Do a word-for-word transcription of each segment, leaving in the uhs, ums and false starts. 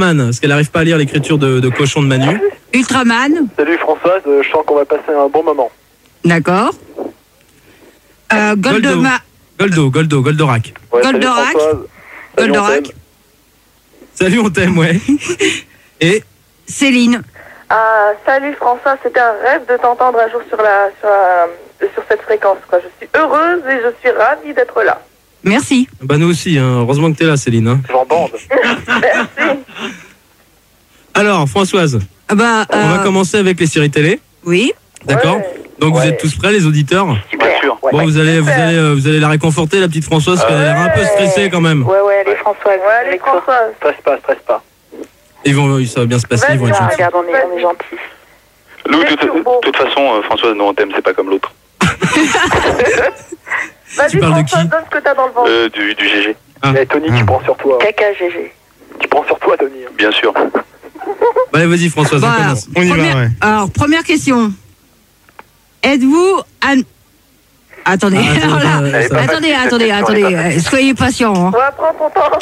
Ultraman, parce qu'elle n'arrive pas à lire l'écriture de, de cochon de Manu. Ultraman. Salut Françoise, je sens qu'on va passer un bon moment. D'accord. Euh, Goldo. Goldoma... Goldo, Goldo, Goldorak. Ouais, Goldorak. salut Françoise. Salut, on Goldorak. t'aime. Salut, on t'aime, ouais. Et Céline. Ah, salut François, c'était un rêve de t'entendre un jour sur, la, sur, la, sur cette fréquence, quoi. Je suis heureuse et je suis ravie d'être là. Merci. bah nous aussi, hein. Heureusement que t'es là, Céline. Hein. J'en bande. Merci. Alors, Françoise, Ah bah, on va euh, commencer avec les séries télé, oui. d'accord? Ouais. Donc vous Ouais. êtes tous prêts, les auditeurs? Bien sûr. Ouais. Bon, vous allez, vous allez, euh, vous allez la réconforter, la petite Françoise, parce qu'elle a l'air un peu stressée quand même. Ouais, ouais, allez Françoise. Ouais, allez Françoise. Stresse pas, stresse pas. Ils vont, ça va bien se passer, ils vont être gentils. Regarde, on est, on est gentils. Lou, de C'est toute, turbo. de toute façon, euh, Françoise, nous on t'aime, c'est pas comme l'autre. Vas-y Tu parles de Françoise, qui donne ce que t'as dans le ventre. Euh, du, du G G, Ah. Eh, Tony, Ah. tu prends sur toi. Caca G G. Tu prends sur toi, Tony. bien sûr. Bah, allez, vas-y, Françoise, on Voilà. commence. On y Première- va, ouais. Alors, première question. Êtes-vous... An- Attendez, Ah, attends, alors là, euh, Elle est ça- pas attendez, facile, cette attendez, question, attendez, elle est pas euh, soyez patients. Hein. Ouais, prends ton temps.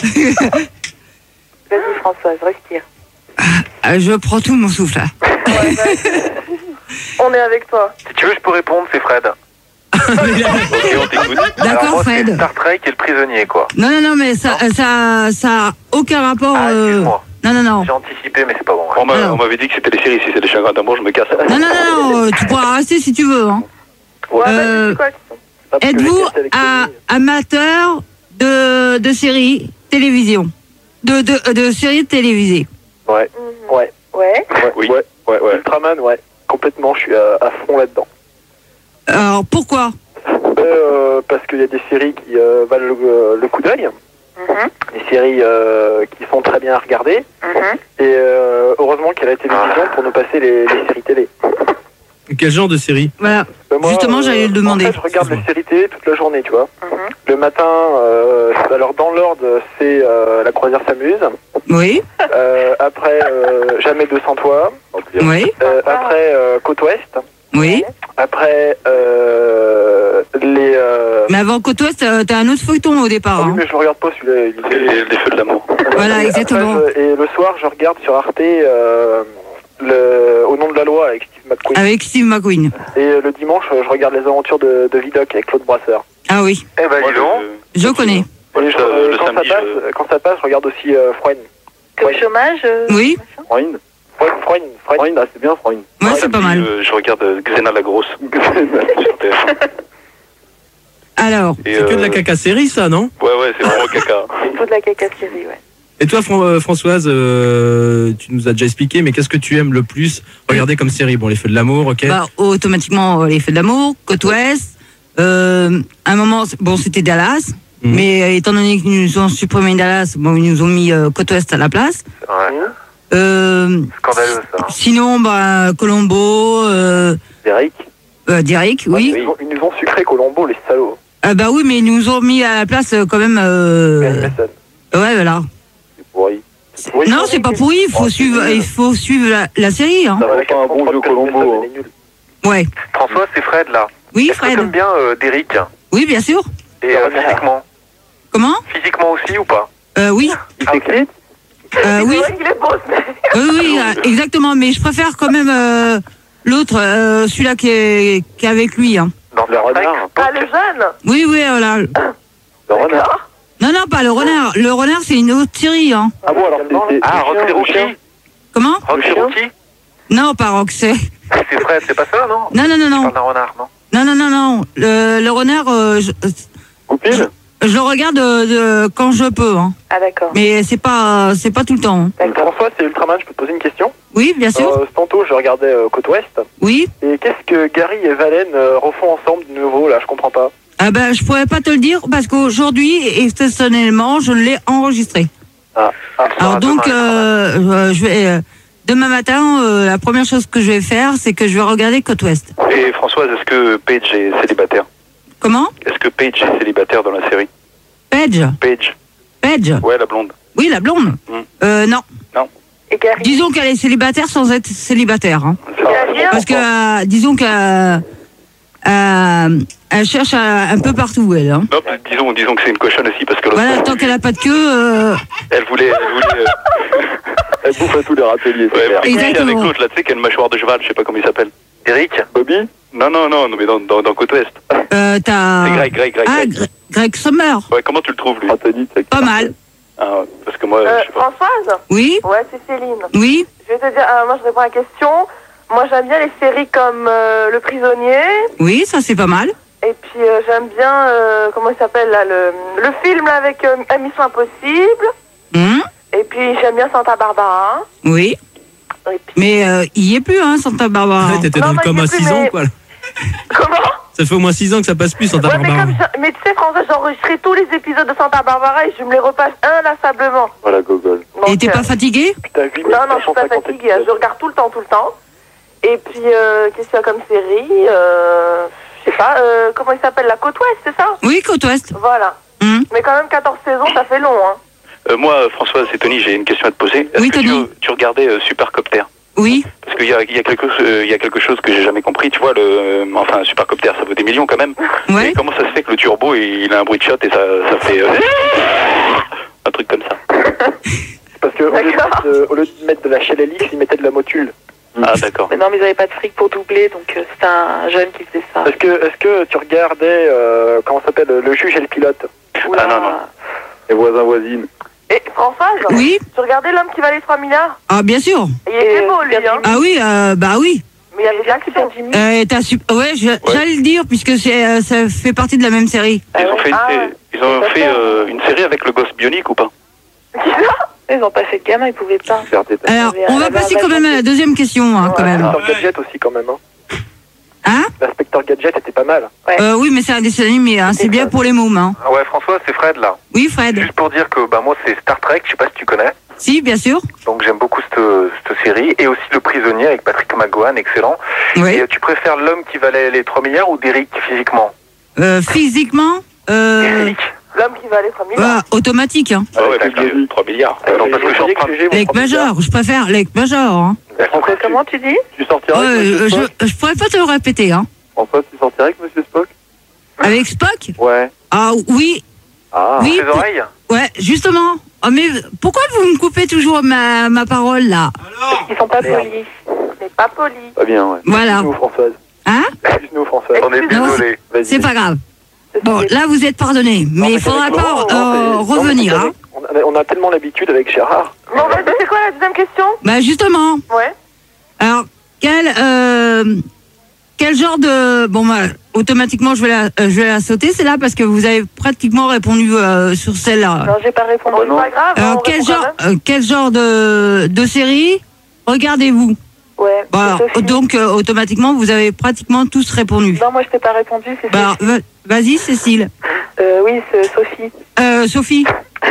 Vas-y Françoise, respire. Euh, je prends tout mon souffle là. Ouais, vas-y. On est avec toi. Si tu veux, je peux répondre, c'est Fred. Ok, on t'écoute. Alors, D'accord, moi, c'est Fred. Star Trek et le prisonnier, quoi. Non, non, non, mais ça, euh, ça, ça a aucun rapport. Ah, euh, excuse-moi. Non, non, non. J'ai anticipé, mais c'est pas bon. ouais. On m'a- Alors. on m'avait dit que c'était les séries, si c'est les chagrins d'amour, je me casse. Non, non, non, non, euh, tu pourras rester si tu veux. Hein. Ouais, Euh, vas-y, c'est quoi la question? Ah, parce que Êtes-vous j'ai cassé avec un Tony. amateur de, de séries télévision de, de, de séries télévisées? Ouais, Mhm. ouais, Ouais. ouais, Oui. ouais. Ouais, ouais. Ultraman, ouais. Complètement, je suis à, à fond là-dedans. Alors, pourquoi? Euh, parce qu'il y a des séries qui euh, valent le, le coup d'œil. Mhm. Des séries euh, qui sont très bien à regarder. Mhm. Et euh, heureusement qu'il y a la télévision pour nous passer les, les séries télé. Quel genre de série? Voilà. Euh, moi, Justement, j'allais le demander. En fait, je regarde les séries télé toute la journée, tu vois. Mhm. Le matin, euh, alors dans l'ordre, c'est euh, La Croisière s'amuse. Oui, Euh, après, euh, Jamais deux sans toi. oui, Euh, après, euh, Côte Ouest. oui. Après, euh, les... Euh... Mais avant Côte Ouest, euh, t'as un autre feuilleton au départ. Ah oui, Hein. mais je le regarde pas celui-là. il- Et les, les feux de l'amour. Voilà, Et exactement. après, je- et le soir, je regarde sur Arte euh, le, Au nom de la loi avec Steve McQueen. Avec Steve McQueen. Et euh, le dimanche, je regarde les aventures de, de Vidocq avec Claude Brasseur. Ah oui, Eh ben, Moi, dis donc. le- je connais. Et je- le- euh, le quand, samedi, ça passe, je- quand ça passe, je regarde aussi euh, Freud. Que le chômage. euh, Oui, Freud Freud, Freud, Freud, ah, c'est bien Freud. moi c'est pas mal. Euh, je regarde euh, Xena la grosse. sur T F un. Alors, Et, C'est que de la euh, caca série, ça, non? Ouais, ouais, c'est vraiment caca. C'est tout de la caca série, ouais. Et toi, Fran- euh, Françoise, euh, tu nous as déjà expliqué, mais qu'est-ce que tu aimes le plus regarder comme série? Bon, Les Feux de l'amour, ok. bah, automatiquement, euh, les Feux d'amour, Côte Ouest. Euh, un moment, c- bon, c'était Dallas. Mhm. Mais euh, étant donné qu'ils nous ont supprimé Dallas, bon, ils nous ont mis euh, Côte Ouest à la place. Ouais. Euh, Scandaleux, ça. sinon, bah, Colombo, euh, Derek. euh, Derek, oui. Ils, nous ont, ils nous ont sucré Colombo, les salauds. Ah bah oui, mais ils nous ont mis à la place euh, quand même. Gary Euh, Mason. ouais, voilà. C'est pourri. C'est pourri. Non, c'est pas pourri. Il faut Oh, suivre, c'est nul. il faut suivre la, la série. Hein. Ça va pas un bon jeu Colombo. Ouais. François, c'est Fred, là. Oui, Est-ce que t'aimes Fred. bien euh, Derrick? Oui, bien sûr. Et euh, Renard. physiquement Comment? Physiquement aussi ou pas? Euh, oui. Ah, ok. Euh, oui. C'est vrai qu'il est beau, ce mec. Oui, oui, euh, exactement. Mais je préfère quand même euh, l'autre, euh, celui-là qui est, qui est avec lui. Hein. Dans Le Star Trek. renard. Ah, le jeune. Oui, oui, voilà. Le renard. D'accord. Non, non, pas le renard. Le renard, c'est une autre série. Hein. Ah bon, alors c'est- c'est- Ah, le chien, Roxy le Rookie. chien. Comment? Roxy chien. Rookie. Non, pas Roxy. C'est Fred, c'est pas ça, non? Non, non, non, Tu non. parles d'un renard, non? Non, non, non, non. Le, le renard, euh, je, Goupil. je le regarde euh, de, quand je peux. Hein. Ah, d'accord. Mais c'est pas, c'est pas tout le temps. Hein. François, c'est Ultraman, je peux te poser une question? Oui, bien sûr. Euh, tantôt, je regardais euh, Côte Ouest. Oui. Et qu'est-ce que Gary et Valen euh, refont ensemble de nouveau, là? Je comprends pas. Ah ben, je pourrais pas te le dire parce qu'aujourd'hui, exceptionnellement, je l'ai enregistré. Ah, ah. Alors Ah, donc, demain, euh, euh, je vais euh, demain matin, euh, la première chose que je vais faire, c'est que je vais regarder Côte Ouest. Et Françoise, est-ce que Paige est célibataire? Comment? Est-ce que Paige est célibataire dans la série? Paige. Paige. Paige. Ouais, la blonde. Oui, la blonde. Mm. Euh, non. Et Gary. Disons qu'elle est célibataire sans être célibataire. Hein. Ça, Gary, Parce que, euh, disons qu'elle euh, elle cherche euh, un peu partout, elle. Hein. non, disons, disons que c'est une cochonne aussi parce que l'autre Voilà, fois, tant qu'elle a pas de queue. Euh... elle voulait, elle voulait, euh, Elle bouffe à tous les râteliers. Ouais, c'est clair. puis coucher avec Exactement. l'autre, là, tu sais, qui a une mâchoire de cheval, je sais pas comment il s'appelle. Eric Bobby Non, non, non, non, mais dans, dans, dans Côte Ouest. Euh, t'as... C'est Greg, Greg, Greg. Ah, Greg. Gre- Greg Sommer. Ouais, comment tu le trouves, lui Anthony, c'est Pas mal. Ah, parce que moi, Euh, je sais pas. Françoise Oui, Ouais, c'est Céline. oui, Je vais te dire, euh, moi je réponds à la question. Moi j'aime bien les séries comme euh, Le Prisonnier. oui, ça c'est pas mal. Et puis euh, j'aime bien, euh, comment il s'appelle là, le, le film là avec euh, Mission Impossible. Hum, Et puis j'aime bien Santa Barbara. oui. Et puis... Mais euh, il y est plus, hein, Santa Barbara. Ouais, t'étais Non, dans le mais coma il y a à plus, six ans, mais- quoi. là. Comment Ça fait au moins six ans que ça passe plus, Santa Ouais, mais, Barbara. comme je- mais tu sais François, j'enregistrais tous les épisodes de Santa Barbara et je me les repasse inlassablement. Voilà, Gogol. Donc, Et t'es euh, pas fatigué? Putain, huit mille Non, non, je suis pas cinq cent cinquante fatiguée. Je épisodes. regarde tout le temps, tout le temps. Et puis, euh, qu'est-ce qu'il y a comme série euh, Je sais pas, euh, comment il s'appelle La Côte Ouest, c'est ça Oui, Côte Ouest. Voilà. Hum. Mais quand même, quatorze saisons, ça fait long, hein. Euh, moi, François, c'est Tony, j'ai une question à te poser. Est-ce Oui, que tu, Tony. tu regardais euh, Supercopter? Oui. Parce qu'il y a, il y, a quelque, euh, il y a quelque chose que j'ai jamais compris. Tu vois, le, euh, enfin, Supercopter, ça vaut des millions quand même. Ouais. Et comment ça se fait que le turbo, il a un bruit de shot et ça, ça fait euh, un truc comme ça? Parce qu'au lieu, de D'accord. mettre de- au lieu de mettre de la chaise à l'X, ils mettaient de la motule. Ah, d'accord. Mais non, mais ils n'avaient pas de fric pour doubler, donc euh, c'était un jeune qui faisait ça. Est-ce que, est-ce que tu regardais, euh, comment ça s'appelle, le juge et le pilote? Ah, non, non. Les voisins voisines. Et Françoise, Oui. tu regardais L'homme qui valait trois milliards? Ah, bien sûr. Il était Et, beau, lui, Super hein. Ah oui, euh, bah oui. Mais il y avait de l'action. Jimmy. Euh, t'as su- Ouais, je- j'allais le dire, puisque c'est, euh, ça fait partie de la même série. Ils ont fait, une, Ah, sé- ouais. ils ont fait euh, une série avec le gosse bionique ou pas? Ils n'ont pas fait de gamin, ils pouvaient pas. Alors, Mais, on euh, va la passer barbe quand même à la deuxième question, hein, quand même. L'inspecteur Gadget aussi, quand même. Hein. Hein? L'inspecteur Gadget était pas mal. Euh, oui, mais c'est un dessin animé, hein. C'est bien pour les mômes, hein. Ah ouais, François, c'est Fred là. Oui, Fred. Juste pour dire que bah, moi, c'est Star Trek, je sais pas si tu connais. Si, bien sûr. Donc j'aime beaucoup cette, cette série. Et aussi Le Prisonnier avec Patrick McGowan, excellent. Oui. Et euh, tu préfères l'homme qui valait les trois milliards ou Derrick physiquement? Euh, physiquement, euh, Derrick. L'homme qui valait trois milliards. bah, automatique, hein. Ah ouais, Avec putain, Derrick. trois milliards. Euh, Non, parce que je suis en train de... Avec Major, je préfère avec Major, hein. François, tu, Comment tu dis? tu sortirais Ouais, avec Monsieur euh, Spock je, je pourrais pas te le répéter, hein. François, tu sortirais avec Monsieur Spock Avec Spock? Ouais. Ah oui, Ah, oui. Ses oreilles? Ouais, justement. Oh, mais pourquoi vous me coupez toujours ma, ma parole, là? Ils sont pas Merde. polis. C'est pas poli. pas bien, ouais. Voilà. Excuse-nous, Françoise. Hein? Excuse-nous, Françoise. On est Non, désolé. Vas-y. C'est pas grave. Bon, là, vous êtes pardonné. Non, Mais il mais faudra avec pas Laurent, euh, non, mais- non, mais revenir, avec- hein. on, a, on a tellement l'habitude avec Gérard. Bon, vas-y, c'est quoi la deuxième question? Bah, justement. Ouais. Alors, quel, euh, quel genre de... Bon, bah, automatiquement, je vais la, euh, je vais la sauter, c'est là, parce que vous avez pratiquement répondu euh, sur celle-là. Non, j'ai pas répondu. Bon, c'est pas grave. Alors, on quel répond genre, quand même. euh, quel genre de, de série regardez-vous? Ouais. Bon, alors, Sophie. donc, euh, automatiquement, vous avez pratiquement tous répondu. Non, moi je t'ai pas répondu, c'est Bah, Sophie. va- vas-y, Cécile. Euh, oui, c'est Sophie. Euh, Sophie.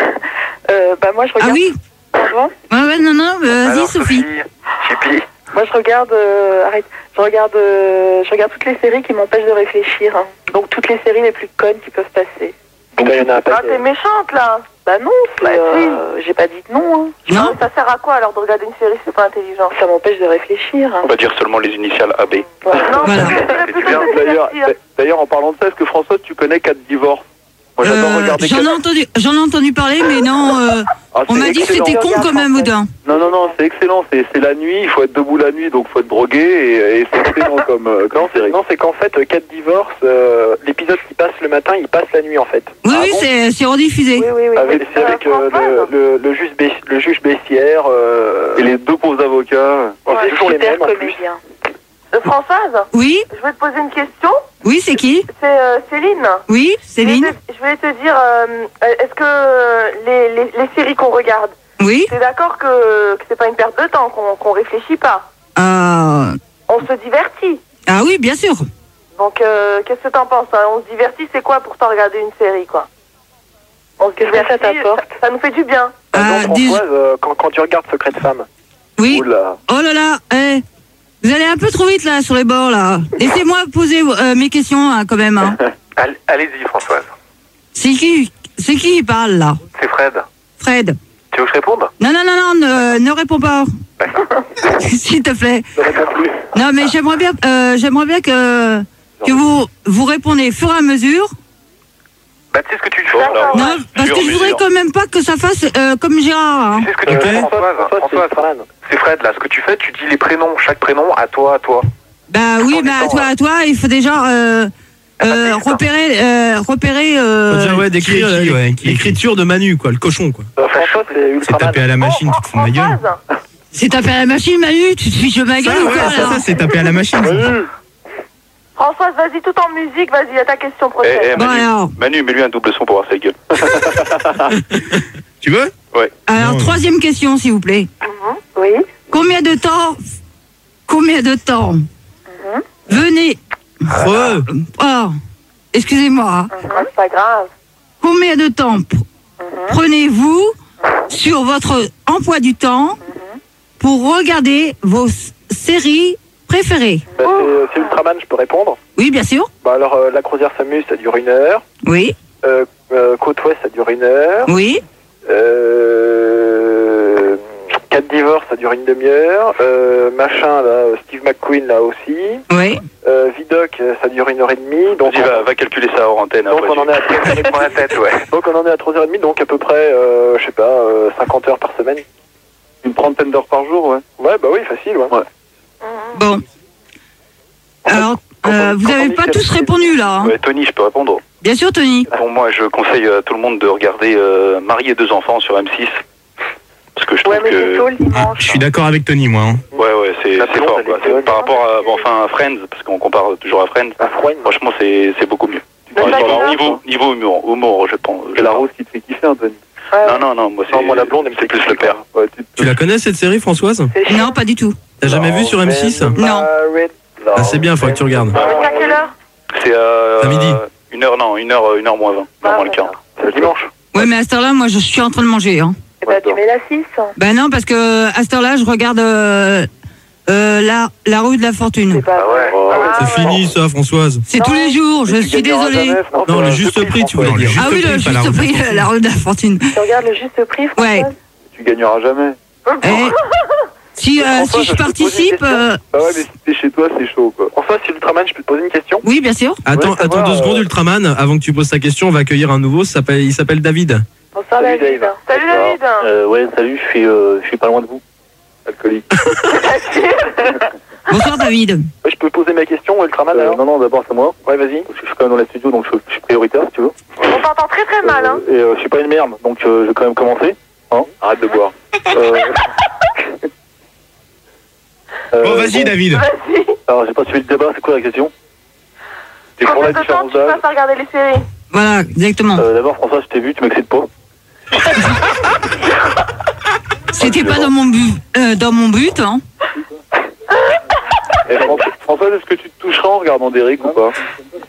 Euh, bah moi je Ah regarde. oui? Pardon. Ouais, ouais, non, non, euh, vas-y, Alors, Sophie. Chippy. Moi je regarde. euh, arrête. Je regarde. euh, je regarde toutes les séries qui m'empêchent de réfléchir. hein. Donc toutes les séries les plus connes qui peuvent passer. Putain, il y en a un Ah, paquet. t'es méchante, là. Bah non, c'est, Bah, euh, j'ai pas dit que non. hein. Non? Ça sert à quoi, alors, de regarder une série, c'est pas intelligent? Ça m'empêche de réfléchir. hein. On va dire seulement les initiales A B. Ouais. Non, Voilà. je dirais plutôt bien, de D'ailleurs, divertir. d'ailleurs, en parlant de ça, est-ce que François, tu connais quatre divorces? Moi, j'adore Euh, regarder J'en ai quatre... entendu, j'en ai entendu parler, mais non, euh, Ah, on c'est m'a dit que excellent. c'était con quand même, Oudin. Non, non, non, c'est excellent. C'est c'est la nuit, il faut être debout la nuit, donc il faut être drogué, et, et c'est excellent comme, euh, comme Non, c'est, série. non, c'est qu'en fait, euh, quatre divorces, euh, l'épisode qui passe le matin, il passe la nuit, en fait. Oui, Ah oui, bon c'est c'est rediffusé. Oui, oui, oui. Avec, c'est avec euh, le, le, le juge Bess- le juge Bessière. Euh, Et les deux pauvres avocats. c'est Ouais, toujours les super mêmes, en plus. comédien. Euh, Françoise, Oui, je vais te poser une question. oui, c'est qui? C'est euh, Céline. Oui, Je voulais Céline? te- Je voulais te dire, euh, est-ce que euh, les, les, les séries qu'on regarde, Oui. t'es d'accord que, que c'est pas une perte de temps, qu'on qu'on réfléchit pas? Euh, On se divertit. ah oui, bien sûr. Donc, euh, qu'est-ce que t'en penses, hein? On se divertit, c'est quoi pour t'en regarder une série, quoi? On se Qu'est-ce que ça divertit, t'apporte? ça, ça nous fait du bien. Par Ah, exemple, dis- Françoise, euh, quand, quand tu regardes Secret de femme, Oui. Oula. Oh là là, eh, vous allez un peu trop vite là sur les bords là. Laissez-moi poser euh, mes questions hein, quand même. Hein. All- Allez-y, Françoise. C'est qui, c'est qui qui parle là? C'est Fred. Fred. Tu veux que je réponde? Non non non non, ne, ne réponds pas. S'il te plaît. je ne réponds plus. Non mais j'aimerais bien, euh, j'aimerais bien que que vous vous répondez au fur et à mesure Bah, tu sais ce que tu fais. D'accord. Non, parce que je voudrais quand même pas que ça fasse euh, comme Gérard. Hein. Tu sais ce que tu Ok. fais, Françoise, Françoise Françoise, c'est Françoise, Ultraman. c'est Fred, là. Ce que tu fais, tu dis les prénoms, chaque prénom, à toi, à toi. Bah oui, en bah à étant, toi, à toi, il faut déjà euh, euh, repérer, euh, repérer. Faut Euh, dire, ouais, d'écrire qui est qui, euh, ouais, qui est qui. l'écriture de Manu, quoi, le cochon, quoi. Euh, François, c'est C'est Ultraman. taper à la machine, tu te fous de ma gueule. Françoise, C'est taper à la machine, Manu. Tu te fiches de ma Ça, gueule ou ouais, quoi ça, là ça, c'est taper à la machine. Françoise, vas-y, tout en musique, vas-y, à ta question Eh, prochaine. eh, Bon Manu, alors, Manu, mets-lui un double son pour voir sa gueule. Tu veux? alors Non. troisième question, s'il vous plaît. Oui. Combien de temps, combien de temps venez, Re. oh, excusez-moi, hein. Ouais, c'est pas grave. Combien de temps pr- prenez-vous sur votre emploi du temps pour regarder vos s- séries préférées? Bah, c'est- c'est Ultraman, je peux répondre. Oui, bien sûr. Bah, alors, euh, la croisière s'amuse, ça dure une heure. Oui, Euh, euh, Côte Ouest, ça dure une heure. oui, Euh, Quatre divorces, ça dure une demi-heure. Euh, machin, là, Steve McQueen, là aussi. oui. Euh, Vidoc, ça dure une heure et demie. Donc, Vas-y, va, va calculer ça hors antenne. donc après, on en tu- est à trois heures Prends la tête, ouais. Donc on en est à trois heures trente, donc à peu près, euh, je sais pas, euh, cinquante heures par semaine. Une trentaine d'heures par jour, ouais. Ouais, bah oui, facile, ouais. Ouais. Bon. Alors, euh, vous n'avez pas tous répondu là. Hein. Ouais, Tony, je peux répondre. Bien sûr, Tony. Bon, moi, je conseille à tout le monde de regarder euh, Marie et deux enfants sur M six. Parce que je trouve Ouais, mais c'est que... tôt le Ah, dimanche. je suis d'accord avec Tony, moi. Hein. Ouais, ouais, c'est La c'est blonde, fort, elle quoi. est C'est- bonne. Par rapport à, bon, enfin, à Friends, parce qu'on compare toujours à Friends, À Froine. franchement, c'est c'est beaucoup mieux. Mais Ouais, ça, niveau, c'est niveau, niveau humour, humour, je pense. C'est la rose qui te fait kiffer, Anthony. Ouais, Non, non, non, moi, c'est Non, moi, la blonde, elle me c'est fait plus kiffer, le père. Ouais, tu Tu la connais, cette série, Françoise? c'est chiant. Non, pas du tout. T'as jamais vu sur M six? Non. Ah, c'est bien, faudrait que tu regardes. C'est à quelle heure? C'est euh, À midi. Une heure, non, une heure, une heure moins vingt, Ah, moins le quart. C'est le dimanche. Ouais, mais à cette heure-là, moi, je suis en train de manger. Hein. Eh ben, tu mets la six. Ben non, parce que à cette heure-là, je regarde euh, euh, la, la rue de la fortune. C'est pas Ah ouais. vrai. Ah, C'est fini, ça, Françoise. C'est tous les jours, je Mais tu suis gagneras désolée. jamais, François. Non, le juste prix, tu voulais François. dire. Ah oui, Juste le prix, pas la juste rue. prix, la rue de la fortune. Tu regardes le juste prix, François? Ouais. Tu gagneras jamais. Eh, si, euh, François, si je je peux te poser une participe, question euh, Bah ouais, mais si t'es chez toi, c'est chaud, quoi. François, c'est Ultraman, je peux te poser une question? oui, bien sûr. Attends, Ouais, ça attends va, deux euh, secondes, Ultraman. Avant que tu poses ta question, on va accueillir un nouveau. ça s'appelle- Il s'appelle David. Bonsoir, Salut, David. Dave. Salut David. Euh, ouais, salut, je suis, euh, je suis pas loin de vous. Alcoolique. Bonsoir, David. Ouais, je peux poser ma question, Ultraman, Euh, alors? non, non, d'abord c'est moi. Ouais, vas-y. Parce que je suis quand même dans la studio, donc je, je suis prioritaire, si tu veux. On t'entend très très mal, hein. Euh, et euh, je suis pas une merde, donc euh, je vais quand même commencer. Hein. Arrête de boire. Euh... euh, Bon, vas-y, bon, David. Vas-y. Alors, j'ai pas suivi le débat, c'est quoi la question? C'est pour Combien la de temps différence tu d'âge. passes à regarder les séries? Voilà, exactement. Euh, D'abord, François, je t'ai vu, tu m'excites pas. C'était pas dans mon but, euh, dans mon but, hein. Et François, François, est-ce que tu te toucheras en regardant Derrick ou pas?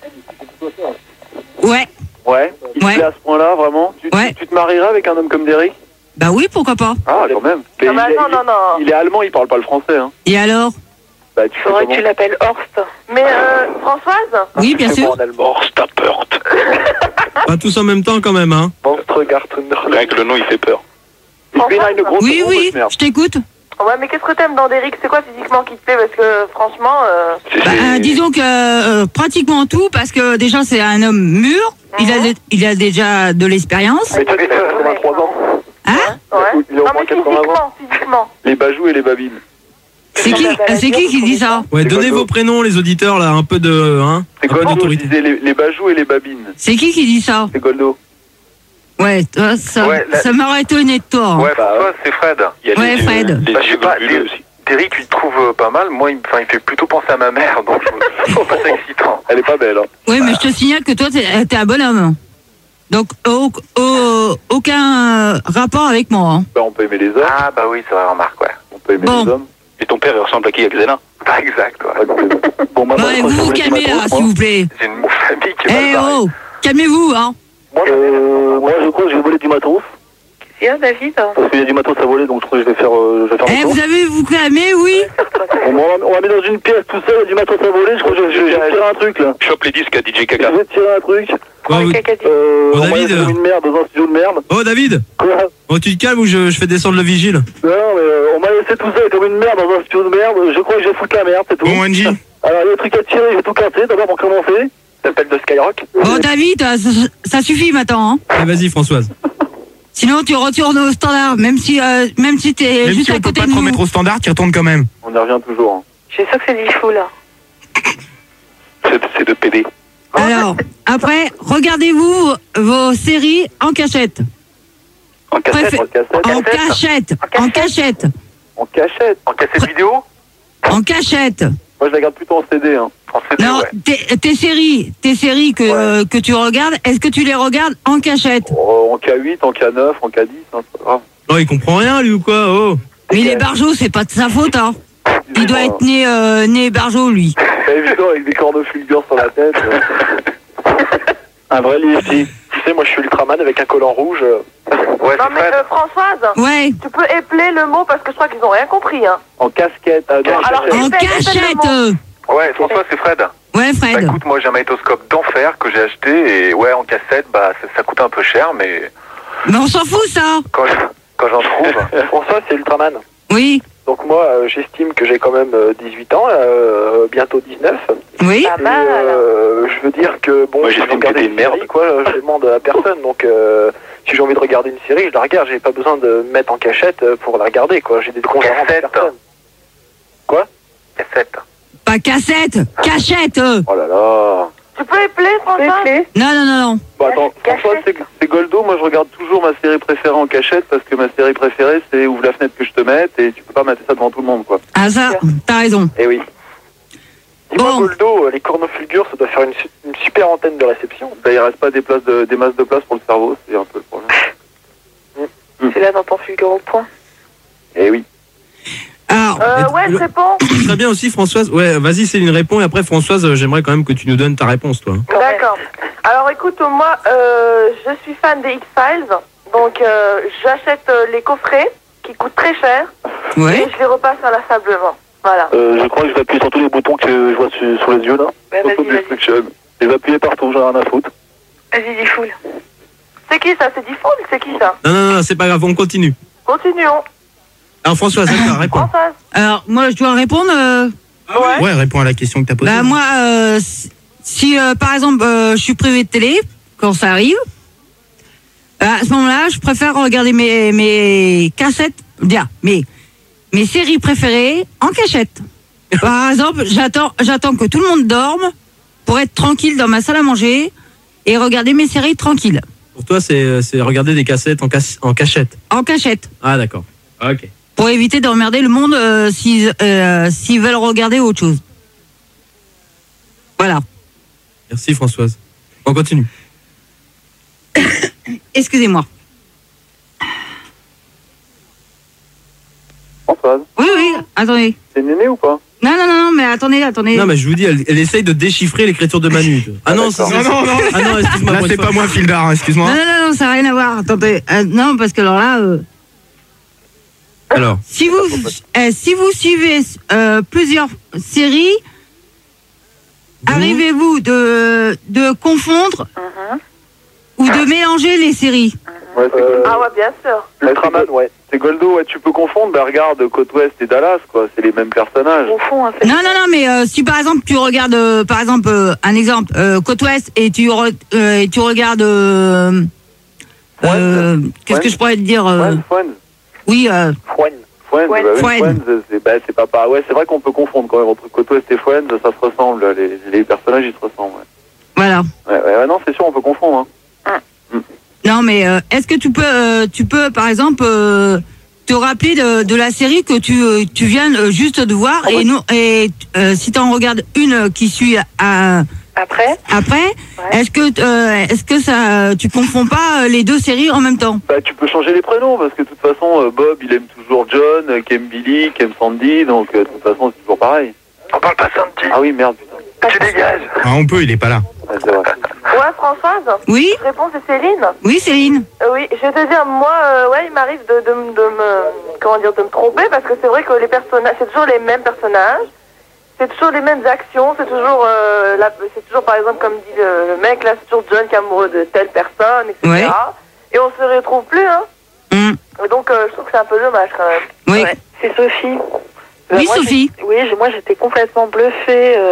Ouais, Ouais. Il Ouais. te plaît à ce point-là, vraiment? Tu, Ouais. tu, tu te marieras avec un homme comme Derrick? bah oui, pourquoi pas. Ah, quand même. Mais Ah bah il, est, non, il- non, non. il est allemand, il parle pas le français, hein. Et alors? Bah, tu Il fais faudrait que tu comment? l'appelles Horst. Mais euh, Françoise, Oui, bien C'est sûr. moi en allemand. Oh, Stapert. Pas tous en même temps, quand même, hein. Monstre Garten. Rien que le nom, il fait peur. Ich bin eine große Oui, oui, Rumpelstilzchen. je t'écoute. ouais, mais qu'est-ce que t'aimes dans Derrick? C'est quoi physiquement qui te plaît? Parce que franchement, euh, C'est- Bah, c'est- euh, disons que euh, pratiquement tout, parce que déjà c'est un homme mûr, il, a, de- il a déjà de l'expérience. Mais tu as quatre-vingt-trois ans. Hein? ouais. Il a au Non moins mais quatre-vingts ans. physiquement, physiquement. Les bajous et les babines. C'est qui, euh, c'est qui qui dit ça? Ouais, C'est donnez Goldo. vos prénoms, les auditeurs, là, un peu de. Hein, C'est un peu Goldo, je d'autorité. disais, les, les bajous et les babines. C'est qui qui dit ça? C'est Goldo. Ouais, toi, ça, Ouais, la- ça m'aurait étonné de toi. hein. Ouais, François, c'est Fred. Il y a Ouais, les, Fred. Les Bah, je sais yeux pas, globuleux les- aussi. Derrick, tu le trouves pas mal. Moi, il, me- enfin, il fait plutôt penser à ma mère, donc je trouve pas ça excitant. Elle est pas belle, hein. Oui, mais je te signale que toi, t'es t'es un bonhomme. Donc, au- au- aucun euh, rapport avec moi. hein. Bah, on peut aimer les hommes. Ah, bah oui, c'est vrai, remarque, ouais. On peut aimer Bon. les hommes. Et ton père, il ressemble à qui? À Xena? Pas exact, ouais. Bon, maintenant, Ouais, je crois que vous vous voulez calmez du là, matos, s'il moi. vous plaît. J'ai une famille qui est Eh mal barrée. oh, calmez-vous, hein. Euh, moi, je crois que je vais voler du matos. Qu'est-ce qu'il y a, David? Parce qu'il y a du matos à voler, donc je crois que je vais faire, euh, je vais faire Eh, mes vous courses. avez vous calmez, oui. On va, on va mettre dans une pièce tout seul, il y a du matos à voler. Je crois que je, je, je vais tirer un truc, là. Chope les disques à D J Je Kaka. vais tirer un truc. Bon, vous- Euh, Oh, on va David. être comme une merde dans un studio de merde. Oh, David. Quoi? Oh, tu te calmes ou je, je fais descendre le vigile? Non, mais euh, on m'a laissé tout seul comme une merde dans un studio de merde. Je crois que je vais foutre la merde, c'est tout. Bon, Angie. Alors, il y a des trucs à tirer, je vais tout casser, d'abord pour commencer. T'appelles de Skyrock? Bon, David, euh, ça, ça suffit maintenant. Hein. Allez, vas-y, Françoise. Sinon, tu retournes au standard, même si, euh, même si t'es Même juste si à on peut côté pas de te nous. remettre au standard, tu retournes quand même. On y revient toujours. Hein. Je suis sûre que c'est du fou, là. C'est c'est de P D. Alors, après, regardez-vous vos séries en cachette. En cassette. Préfé- En cassette. En cachette. En cachette. En cachette. En cassette vidéo? En cachette. Moi, je la garde plutôt en C D. Hein. En C D, Non, ouais. tes, tes séries, tes séries que, euh, que tu regardes, est-ce que tu les regardes en cachette? Oh, en K huit, en K neuf, en K dix, hein, c'est pas grave. Oh, il comprend rien, lui, ou quoi? Oh. Mais il est barjot, c'est pas de sa faute, hein. Il doit être né, euh, né barjot, lui. C'est évident, avec des cornes fulgures sur la tête. Un vrai lifty. Tu sais, moi je suis Ultraman avec un collant rouge. euh. Ouais, Non c'est mais Fred. euh, Françoise, Ouais. tu peux épeler le mot parce que je crois qu'ils ont rien compris. Hein. En casquette. Ah, non, Alors, cachette. En Épelle, épelle le cachette. mot. euh. Ouais, François, c'est Fred. Ouais, Bah Fred. écoute, moi j'ai un magnétoscope d'enfer que j'ai acheté et ouais, en cassette, bah ça, ça coûte un peu cher, mais Mais on s'en fout, ça. quand, je- quand j'en trouve. François, c'est Ultraman. Oui. Donc moi, euh, j'estime que j'ai quand même euh, dix-huit ans, euh, bientôt dix-neuf. Oui. Pas Et, mal. euh, je veux dire que bon, Moi, si je veux j'estime que regarder t'es une une merde. série, quoi, je demande à personne. Donc euh, si j'ai envie de regarder une série, je la regarde. J'ai pas besoin de me mettre en cachette euh, pour la regarder, quoi. J'ai des conférences de Cassette. personne. Quoi? Cassette. Pas cassette. Cachette. euh. Oh là là. Tu peux épeler François? Épeler. Non, non, non, non. Bon, attends, Cachette. François, c'est c'est Goldo. Moi, je regarde toujours ma série préférée en cachette parce que ma série préférée, c'est Ouvre la fenêtre que je te mette et tu peux pas mettre ça devant tout le monde, quoi. Ah, ça, t'as raison. Eh oui. Dis-moi, Bon. Goldo, euh, les cornofulgures, ça doit faire une, su- une super antenne de réception. Bah, il reste pas des, places de, des masses de place pour le cerveau, c'est un peu le problème. C'est là dans ton fulgure au point. Eh oui. Alors, Euh, Et- ouais, je le- réponds. Très bien aussi, Françoise. Ouais, vas-y, Céline répond. Et après, Françoise, euh, j'aimerais quand même que tu nous donnes ta réponse, toi. D'accord. Alors écoute, moi, euh, je suis fan des X-Files, donc euh, j'achète euh, les coffrets qui coûtent très cher ouais. et je les repasse inlassablement. Voilà. Euh, je crois que je vais appuyer sur tous les boutons que je vois sur, sur les yeux, là. Ouais, vas-y, vas-y. Destruction. Je vais appuyer partout, j'en ai rien à foutre. Vas-y, dis full. C'est qui ça? C'est Diffoul? C'est qui ça? Non, non, non, c'est pas grave, on continue. Continuons. Alors, Françoise, d'accord, réponds. Françoise. Alors, moi, je dois répondre. euh, Ouais. Ouais, réponds à la question que t'as posée. Bah, moi, euh, si, si, euh, par exemple, euh, je suis privé de télé, quand ça arrive, euh, à ce moment-là, je préfère regarder mes, mes cassettes, bien, mes, mes séries préférées en cachette. Par exemple, j'attends, j'attends que tout le monde dorme pour être tranquille dans ma salle à manger et regarder mes séries tranquilles, Pour toi, c'est c'est regarder des cassettes en, cas- en cachette. en cachette. Ah, d'accord. Ok. Pour éviter d'emmerder le monde euh, s'ils euh, s'ils veulent regarder autre chose. Voilà. Merci, Françoise. On continue. Excusez-moi. Françoise, Oui, oui, attendez. t'es néné ou pas? Non, non, non, non, mais attendez, attendez. Non, mais je vous dis, elle, elle essaye de déchiffrer l'écriture de Manu. Ah non, c'est d'accord. c'est- Non, non, non. Ah non, excuse-moi. Là, pour c'est une pas fois. moi, Fildar, hein, excuse-moi. Non, non, non, non, ça n'a rien à voir. Attendez. Euh, non, parce que alors là, euh, Alors, si, vous, euh, si vous suivez euh, plusieurs séries, arrivez-vous de, de confondre ou de mélanger les séries? Ouais, c'est Euh, Goldo. Ah ouais, bien sûr. Ultraman, ouais. C'est Goldo, ouais, tu peux confondre. Bah, regarde, Côte Ouest et Dallas, quoi. C'est les mêmes personnages. Au fond, hein, c'est Non, non, non, mais euh, si par exemple tu regardes, euh, par exemple, euh, un exemple, euh, Côte Ouest et tu, re- euh, et tu regardes. euh, euh, Qu'est-ce que je pourrais te dire euh, Ouais, Friends. Oui, euh, Froine. Friends, Friends. bah oui, Friends. Friends, c'est bah, c'est pas pareil. Ouais, c'est vrai qu'on peut confondre quand même entre Côte Ouest et Friends, ça se ressemble. Les, les personnages, ils se ressemblent. Ouais, voilà. ouais, ouais, ouais, non, c'est sûr, on peut confondre. Hein. Non, mais euh, est-ce que tu peux, euh, tu peux, par exemple, euh, te rappeler de, de la série que tu, euh, tu viens euh, juste de voir et, nous, et euh, si tu en regardes une euh, qui suit à, après. après, est-ce que, euh, est-ce que ça, tu confonds pas euh, les deux séries en même temps? Bah, tu peux changer les prénoms parce que de toute façon, euh, Bob, il aime toujours John, euh, qui aime Billy, qui aime Sandy, donc euh, de toute façon, c'est toujours pareil. On parle pas Sandy. Ah oui, merde, putain. Tu dégages. Ah, on peut, il est pas là. Ouais, c'est vrai. Ouais, Françoise. Oui, Je réponds, c'est Céline. oui, Céline. Euh, oui, je vais te dire, moi, euh, ouais, il m'arrive de, de, m- de me, comment dire, de me tromper parce que c'est vrai que les personnages, c'est toujours les mêmes personnages, c'est toujours les mêmes actions, c'est toujours, euh, la- c'est toujours par exemple comme dit le, le mec là, c'est toujours John qui est amoureux de telle personne, et cetera. Ouais. Et on se retrouve plus, hein. Hum, Et donc, euh, je trouve que c'est un peu dommage quand même. Oui. Ouais, c'est Sophie. Oui, moi, Sophie. j'ai- Oui, j'ai- moi j'étais complètement bluffée. euh,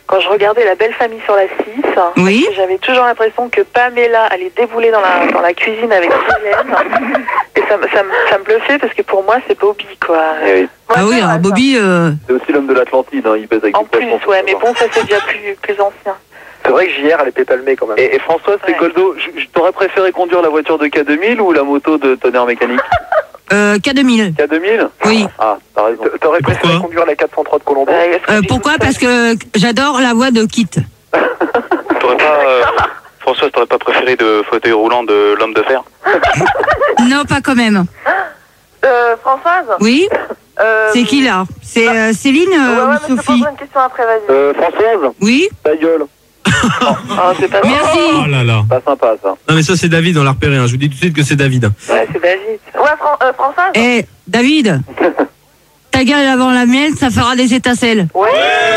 quand je regardais La Belle Famille sur la six, Oui. j'avais toujours l'impression que Pamela allait débouler dans la, dans la cuisine avec Hélène. Et ça, me- ça, me- ça me bluffait parce que pour moi, c'est Bobby, quoi. Eh oui. Ah oui, alors Bobby, euh, C'est aussi l'homme de l'Atlantide, hein, il baise avec En des plus, poissons. ouais, mais bon, ça c'est déjà plus, plus ancien. C'est vrai que J R, elle était palmée quand même. Et, et Françoise, c'est Ouais. Goldo, je, je t'aurais préféré conduire la voiture de K deux mille ou la moto de Tonnerre Mécanique? euh, K deux mille. K deux mille? Oui. Ah, t'as raison. T- T'aurais préféré Pourquoi conduire la quatre cent trois de Colombo? Ouais, Euh, pourquoi? Parce que j'adore la voix de Kit. T'aurais pas, euh, Françoise, t'aurais pas préféré de fauteuil roulant de l'homme de fer? Non, pas quand même. Euh, Françoise Oui. euh, C'est qui là? C'est euh, Céline Ouais, euh, ouais, ou mais je te Sophie? poserai une question après, vas-y. Euh, Françoise, Oui. ta gueule. Ah, c'est pas Merci. Oh là là. Pas sympa, ça. Non mais ça c'est David, on l'a repéré. Hein. Je vous dis tout de suite que c'est David. Ouais, c'est David. Ouais, Fran- euh, Françoise Eh, David, ta gueule avant la mienne, ça fera des étincelles. Ouais.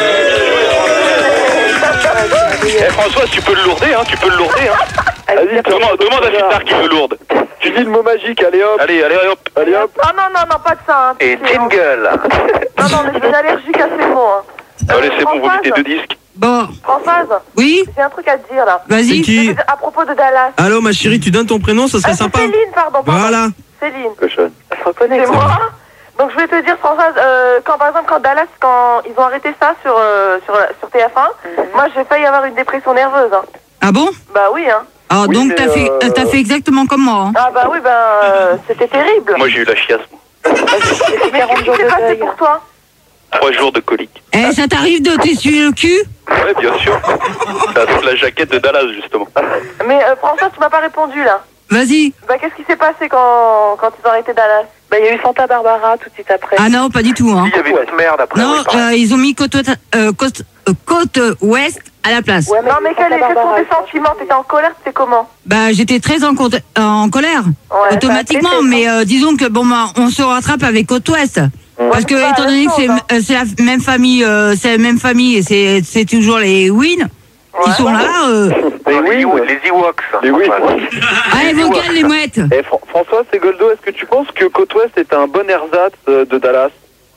Eh Françoise, tu peux le lourder, hein, tu peux le lourder, hein. Vas-y, Demande, demande à Fitar qui veut lourde. Tu dis le mot magique, allez hop. Allez, allez, allez, hop. Allez hop. Ah non, non, non, pas de ça. Hein, Et tu sais, hein. jingle. Non, non, mais je suis allergique à ces mots. Hein. Allez, c'est bon, vous Françoise, mettez deux disques. Bon, Françoise, oui, j'ai un truc à te dire là. C'est vas-y. qui? Je veux dire, À propos de Dallas. Allô ma chérie, tu donnes ton prénom, ça serait Ah, c'est sympa. Céline, pardon. pardon. Voilà. Céline. Cochonne. Ça se reconnaît. C'est moi. Donc je voulais te dire, Françoise, euh, quand par exemple quand Dallas, quand ils ont arrêté ça sur euh, sur, sur T F un, moi j'ai failli avoir une dépression nerveuse. Hein. Ah bon? Bah oui, hein. Ah, Oui, donc mais, t'as fait, euh, t'as fait exactement comme moi. Hein. Ah bah oui, ben euh, c'était terrible. Moi, j'ai eu la chiasse, moi. C'est Mais quarante qu'est-ce jours qui de s'est passé deuil. pour toi? Trois jours de colique. Eh, ça t'arrive de t'essuyer le cul? Ouais, bien sûr. C'est la jaquette de Dallas, justement. Mais euh, Françoise, tu m'as pas répondu là. Vas-y. Bah qu'est-ce qui s'est passé quand quand ils ont arrêté Dallas? Bah, il y a eu Santa Barbara tout de suite après. Ah non, pas du tout. Hein. Il y avait une autre merde après. Non, oui, pareil. euh, ils ont mis côte, ouest- euh, côte, euh, côte ouest à la place. Ouais, Non mais il y a eu quel- Santa quels sont Barbara, tes sentiments? T'étais en colère, c'était comment? Bah, j'étais très en, co- en colère, Ouais, automatiquement, ça a fait, mais euh, disons que bon, bah, on se rattrape avec côte ouest. Parce que, c'est pas étant la donné même que c'est chose, hein. euh, c'est la même famille, euh, c'est la même famille et c'est c'est toujours les Win qui Ouais. sont là. Euh... Les, Les Ewoks, Wings. les Ewoks. Les Wings. Allez, vos gueules, les mouettes. Et Fran- Françoise, c'est Goldo, est-ce que tu penses que Côte Ouest est un bon ersatz euh, de Dallas?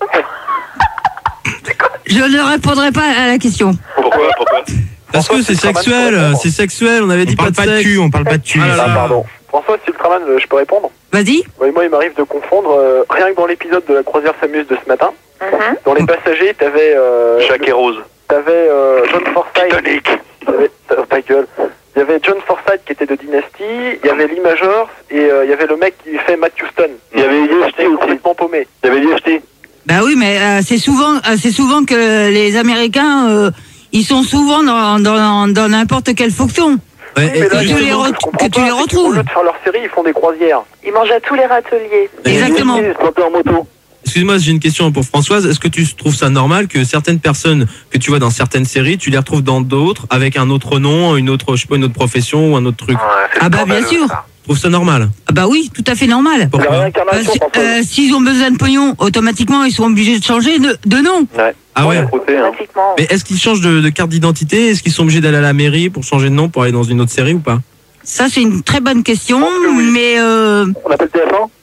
Je ne répondrai pas à la question. Pourquoi, pourquoi? Parce que c'est sexuel, c'est sexuel, on avait dit On pas parle de pas de sexe. cul, on parle pas de cul. Ah là là. Ah, pardon. François, si Ultraman, euh, je peux répondre? Vas-y. Ouais, moi, il m'arrive de confondre, euh, rien que dans l'épisode de la croisière s'amuse de ce matin, Mhm. dans les passagers, t'avais euh, Jacques et Rose. t'avais euh, John Forsythe. Titanic. T'avais- oh, ta gueule. Il y avait John Forsythe qui était de Dynasty, il y avait Lee Majors et euh, il y avait le mec qui fait Matt Houston. Il y avait Il Yefty était aussi. complètement paumé. Il y avait Yefty. Bah oui, mais euh, c'est souvent, euh, c'est souvent que les Américains, euh, ils sont souvent dans dans dans n'importe quelle fonction. Ouais, Oui, mais et là, tu justement- les re- je comprends que tu pas, les c'est qu'au retrouves. lieu de faire leur série, ils font des croisières. Ils mangent à tous les râteliers. Et- Exactement. Yefty, il se plantait en moto. Excuse-moi, j'ai une question pour Françoise. Est-ce que tu trouves ça normal que certaines personnes que tu vois dans certaines séries, tu les retrouves dans d'autres avec un autre nom, une autre, je sais pas, une autre profession ou un autre truc? Ouais, c'est Ah bah bien scandaleux, sûr. ça. Tu trouves ça normal? Ah bah oui, tout à fait normal. La Pourquoi? Euh, réincarnation, si- Françoise. euh, S'ils ont besoin de pognon, automatiquement, ils sont obligés de changer de, de nom. Ouais. Ah ouais. Frotté, hein. Pratiquement. Mais est-ce qu'ils changent de, de carte d'identité? Est-ce qu'ils sont obligés d'aller à la mairie pour changer de nom pour aller dans une autre série ou pas? Ça, c'est une très bonne question, Je pense que oui. mais euh, On appelle T F un?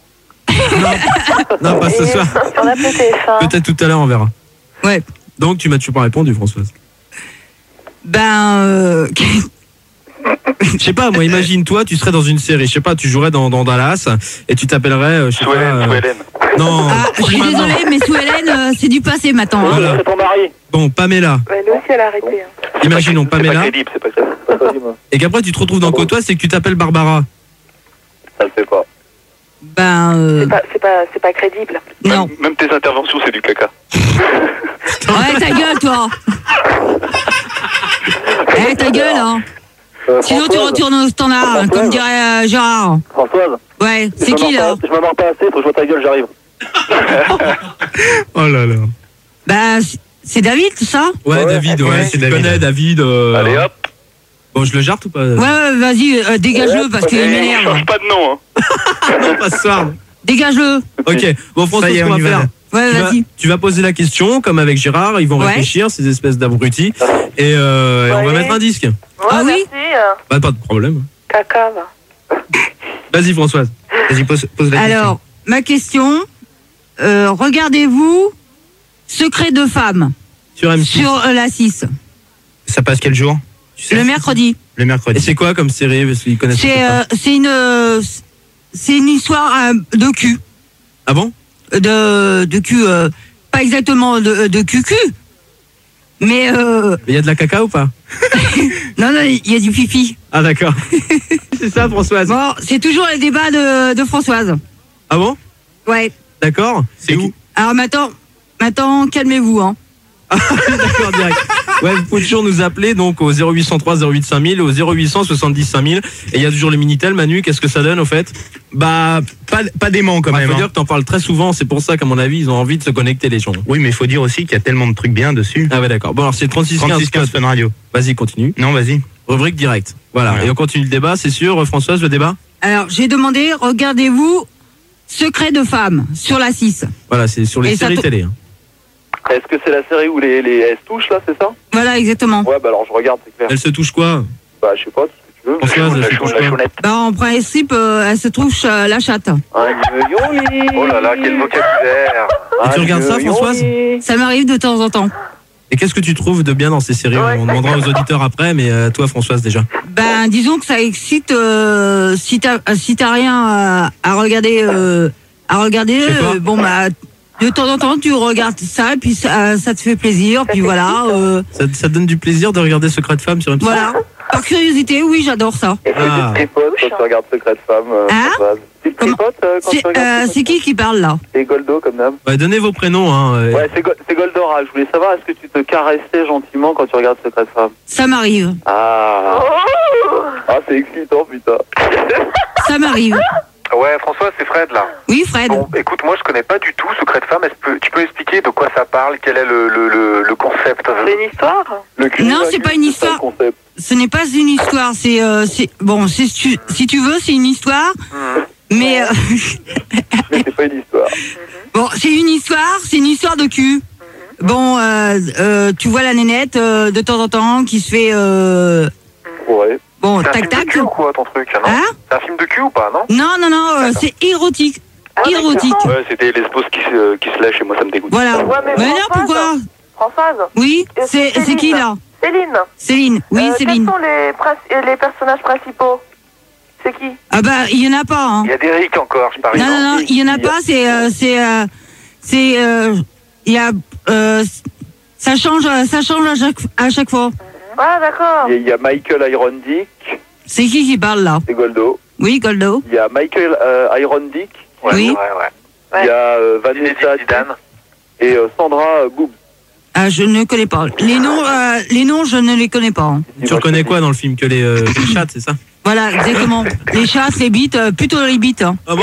Non, pas ce Et soir. on appelle T F un. Peut-être tout à l'heure, on verra. ouais. Donc, tu m'as toujours pas répondu, Françoise. Ben, euh, Je sais pas, moi, imagine, toi, tu serais dans une série. Je sais pas, tu jouerais dans, dans Dallas et tu t'appellerais, euh, je sais Sous pas. Hélène, euh, sous Hélène. Non. ah, je suis désolée, mais sous Hélène, euh, c'est du passé maintenant. hein. Voilà. C'est ton mari. Bon, Pamela. Ouais, nous aussi, elle a arrêté. Hein. Imaginons C'est pas Pamela. crédible, c'est pas crédible. C'est pas possible. Et qu'après, tu te retrouves dans Côte Ouest et que tu t'appelles Barbara. Ça le fait pas. Ben, euh, C'est pas, c'est pas, c'est pas crédible. non. Même, même tes interventions, c'est du caca. Ouais, ta gueule, toi. Eh, ta gueule, hein. Euh, Sinon, tu Françoise, retournes au standard, hein, comme dirait euh, Gérard. Françoise, Ouais, je c'est me qui, marre là pas- Je me marre pas assez, faut que je vois ta gueule, j'arrive. Oh là là. Ben, c'est- c'est David, tout ça? Ouais, Ouais, David, ouais, ouais, tu c'est le David. connais, David. euh, Allez hop. Bon, je le jarte ou pas? Ouais, ouais, vas-y, euh, dégage-le, parce qu'il Et on m'énerve. change pas de nom, hein. Non, pas ce soir. Dégage-le. Ok, bon, François, Ça y est, ce qu'on on va y va. faire. Ouais, Tu vas, vas-y. tu vas poser la question, comme avec Gérard, ils vont Ouais. réfléchir, ces espèces d'abrutis. Et, euh, et on va Ouais. mettre un disque. Ouais, Ah oui merci. euh. Bah, pas de problème. Caca, va. Vas-y, Françoise. Vas-y, pose, pose la question. Alors, ma question, euh, regardez-vous Secret de femme Sur M six. sur euh, la six. Ça passe quel jour? Tu sais Le mercredi. Le Et mercredi. c'est quoi comme série? Parce qu'ils connaissent C'est pas. euh, c'est une euh, c'est une histoire euh, de cul, Ah bon? de de cul, euh, pas exactement de de cul cul, mais euh, Il y a de la caca ou pas? non non il y a du pipi. Ah d'accord. C'est ça, Françoise. Bon, c'est toujours les débats de de Françoise. Ah bon? Ouais. D'accord. C'est où? Alors maintenant maintenant calmez-vous hein. D'accord, direct. Ouais, vous pouvez toujours nous appeler donc au zéro huit cent trois zéro huit cinq mille, au zéro huit cent soixante-dix cinq mille. Et il y a toujours le Minitel. Manu, qu'est-ce que ça donne au fait? Bah, pas, pas dément quand Bah, même. faut hein. dire que t'en parles très souvent, c'est pour ça qu'à mon avis, ils ont envie de se connecter les gens. Oui, mais il faut dire aussi qu'il y a tellement de trucs bien dessus. Ah ouais, d'accord. Bon, alors c'est trente-six trente-six quinze. quinze Fun Radio. Vas-y, continue. Non, vas-y. Rubrique direct. Voilà. Voilà. Et on continue le débat, c'est sûr, Françoise, le débat? Alors j'ai demandé regardez-vous Secret de femme sur la six. Voilà, c'est sur les Et ça séries to- télé. hein. Est-ce que c'est la série où les, les elles se touchent là, c'est ça? Voilà exactement. Ouais, bah alors je regarde, c'est clair. Elle se touche quoi? Bah je sais pas, ce que tu veux. Françoise, elle se touche quoi? Bah en principe euh, elle se touche euh, la chatte. Un yoli. Oh là là, quel vocabulaire. Et tu regardes ça, Françoise? Ça m'arrive de temps en temps. Et qu'est-ce que tu trouves de bien dans ces séries? Ouais. On demandera aux auditeurs après, mais euh, toi, Françoise, déjà. Ben disons que ça excite euh, si t'as si t'as rien à, à regarder euh, à regarder Je sais pas. euh, bon bah de temps en temps tu regardes ça et puis ça, ça te fait plaisir puis voilà euh, Ça, ça te donne du plaisir de regarder Secret de Femme sur M six? voilà par curiosité oui j'adore ça. Et c'est Ah. des tripotes quand tu regardes Secret de Femme. Euh, Hein? Françoise. C'est des Comment? tripotes euh, quand C'est tu regardes euh, Secret c'est de qui qui parle là? Femme. C'est Goldo comme d'hab. Ouais, donnez vos prénoms. Hein. euh, Ouais, c'est, Go- c'est Goldora. Je voulais savoir, est-ce que tu te caressais gentiment quand tu regardes Secret de Femme? Ça m'arrive Ah. Oh Ah, c'est excitant, putain. ça m'arrive. Ouais, François, c'est Fred là. Oui Fred. Bon, écoute, moi je connais pas du tout Secret de Femme. Est-ce que tu peux expliquer de quoi ça parle? Quel est le, le, le, le concept? C'est une histoire? Le cul Non, du c'est cul, pas une ça, histoire. le concept. Ce n'est pas une histoire c'est euh, c'est bon c'est- si tu si tu veux c'est une histoire mais euh, Mais c'est pas une histoire. bon c'est une histoire c'est une histoire de cul. Bon euh, euh, tu vois la nénette euh, de temps en temps qui se fait euh, Ouais. bon C'est un tac film de tac. cul ou quoi ton truc? Non Hein? C'est un film de cul ou pas, non? Non, non, non, euh, c'est érotique. Érotique. Ouais, c'était Lesbos qui se, qui se lèche et moi ça me dégoûte. Voilà. Ouais, mais Mais non, Françoise, pourquoi? Françoise, Oui, Euh, c'est Céline. c'est qui là? Céline. Céline. Oui, Euh, Céline. Quels sont les, princi- euh, les personnages principaux? C'est qui? Ah bah, il y en a pas. Hein. Il y a Derrick encore, je parie. Non, non, non, il y en a pas. C'est, euh, c'est, euh, c'est, euh, il y a, euh, ça change, euh, ça change à chaque, à chaque fois. Ah, d'accord. Il y a- il y a Michael Irondick, C'est qui qui parle là? c'est Goldo. Oui, Goldo. Il y a Michael euh, Irondick. Ouais, Oui. ouais, ouais. Il y a euh, Vanessa Zinedine Zidane. et euh, Sandra euh, Boobs. Ah, je ne connais pas. Les noms, euh, les noms, je ne les connais pas. hein. Tu reconnais quoi dans le film? Que les, euh, les chattes, c'est ça? Voilà, exactement. Les chats, les bites, euh, plutôt les bites. Hein. Ah bon?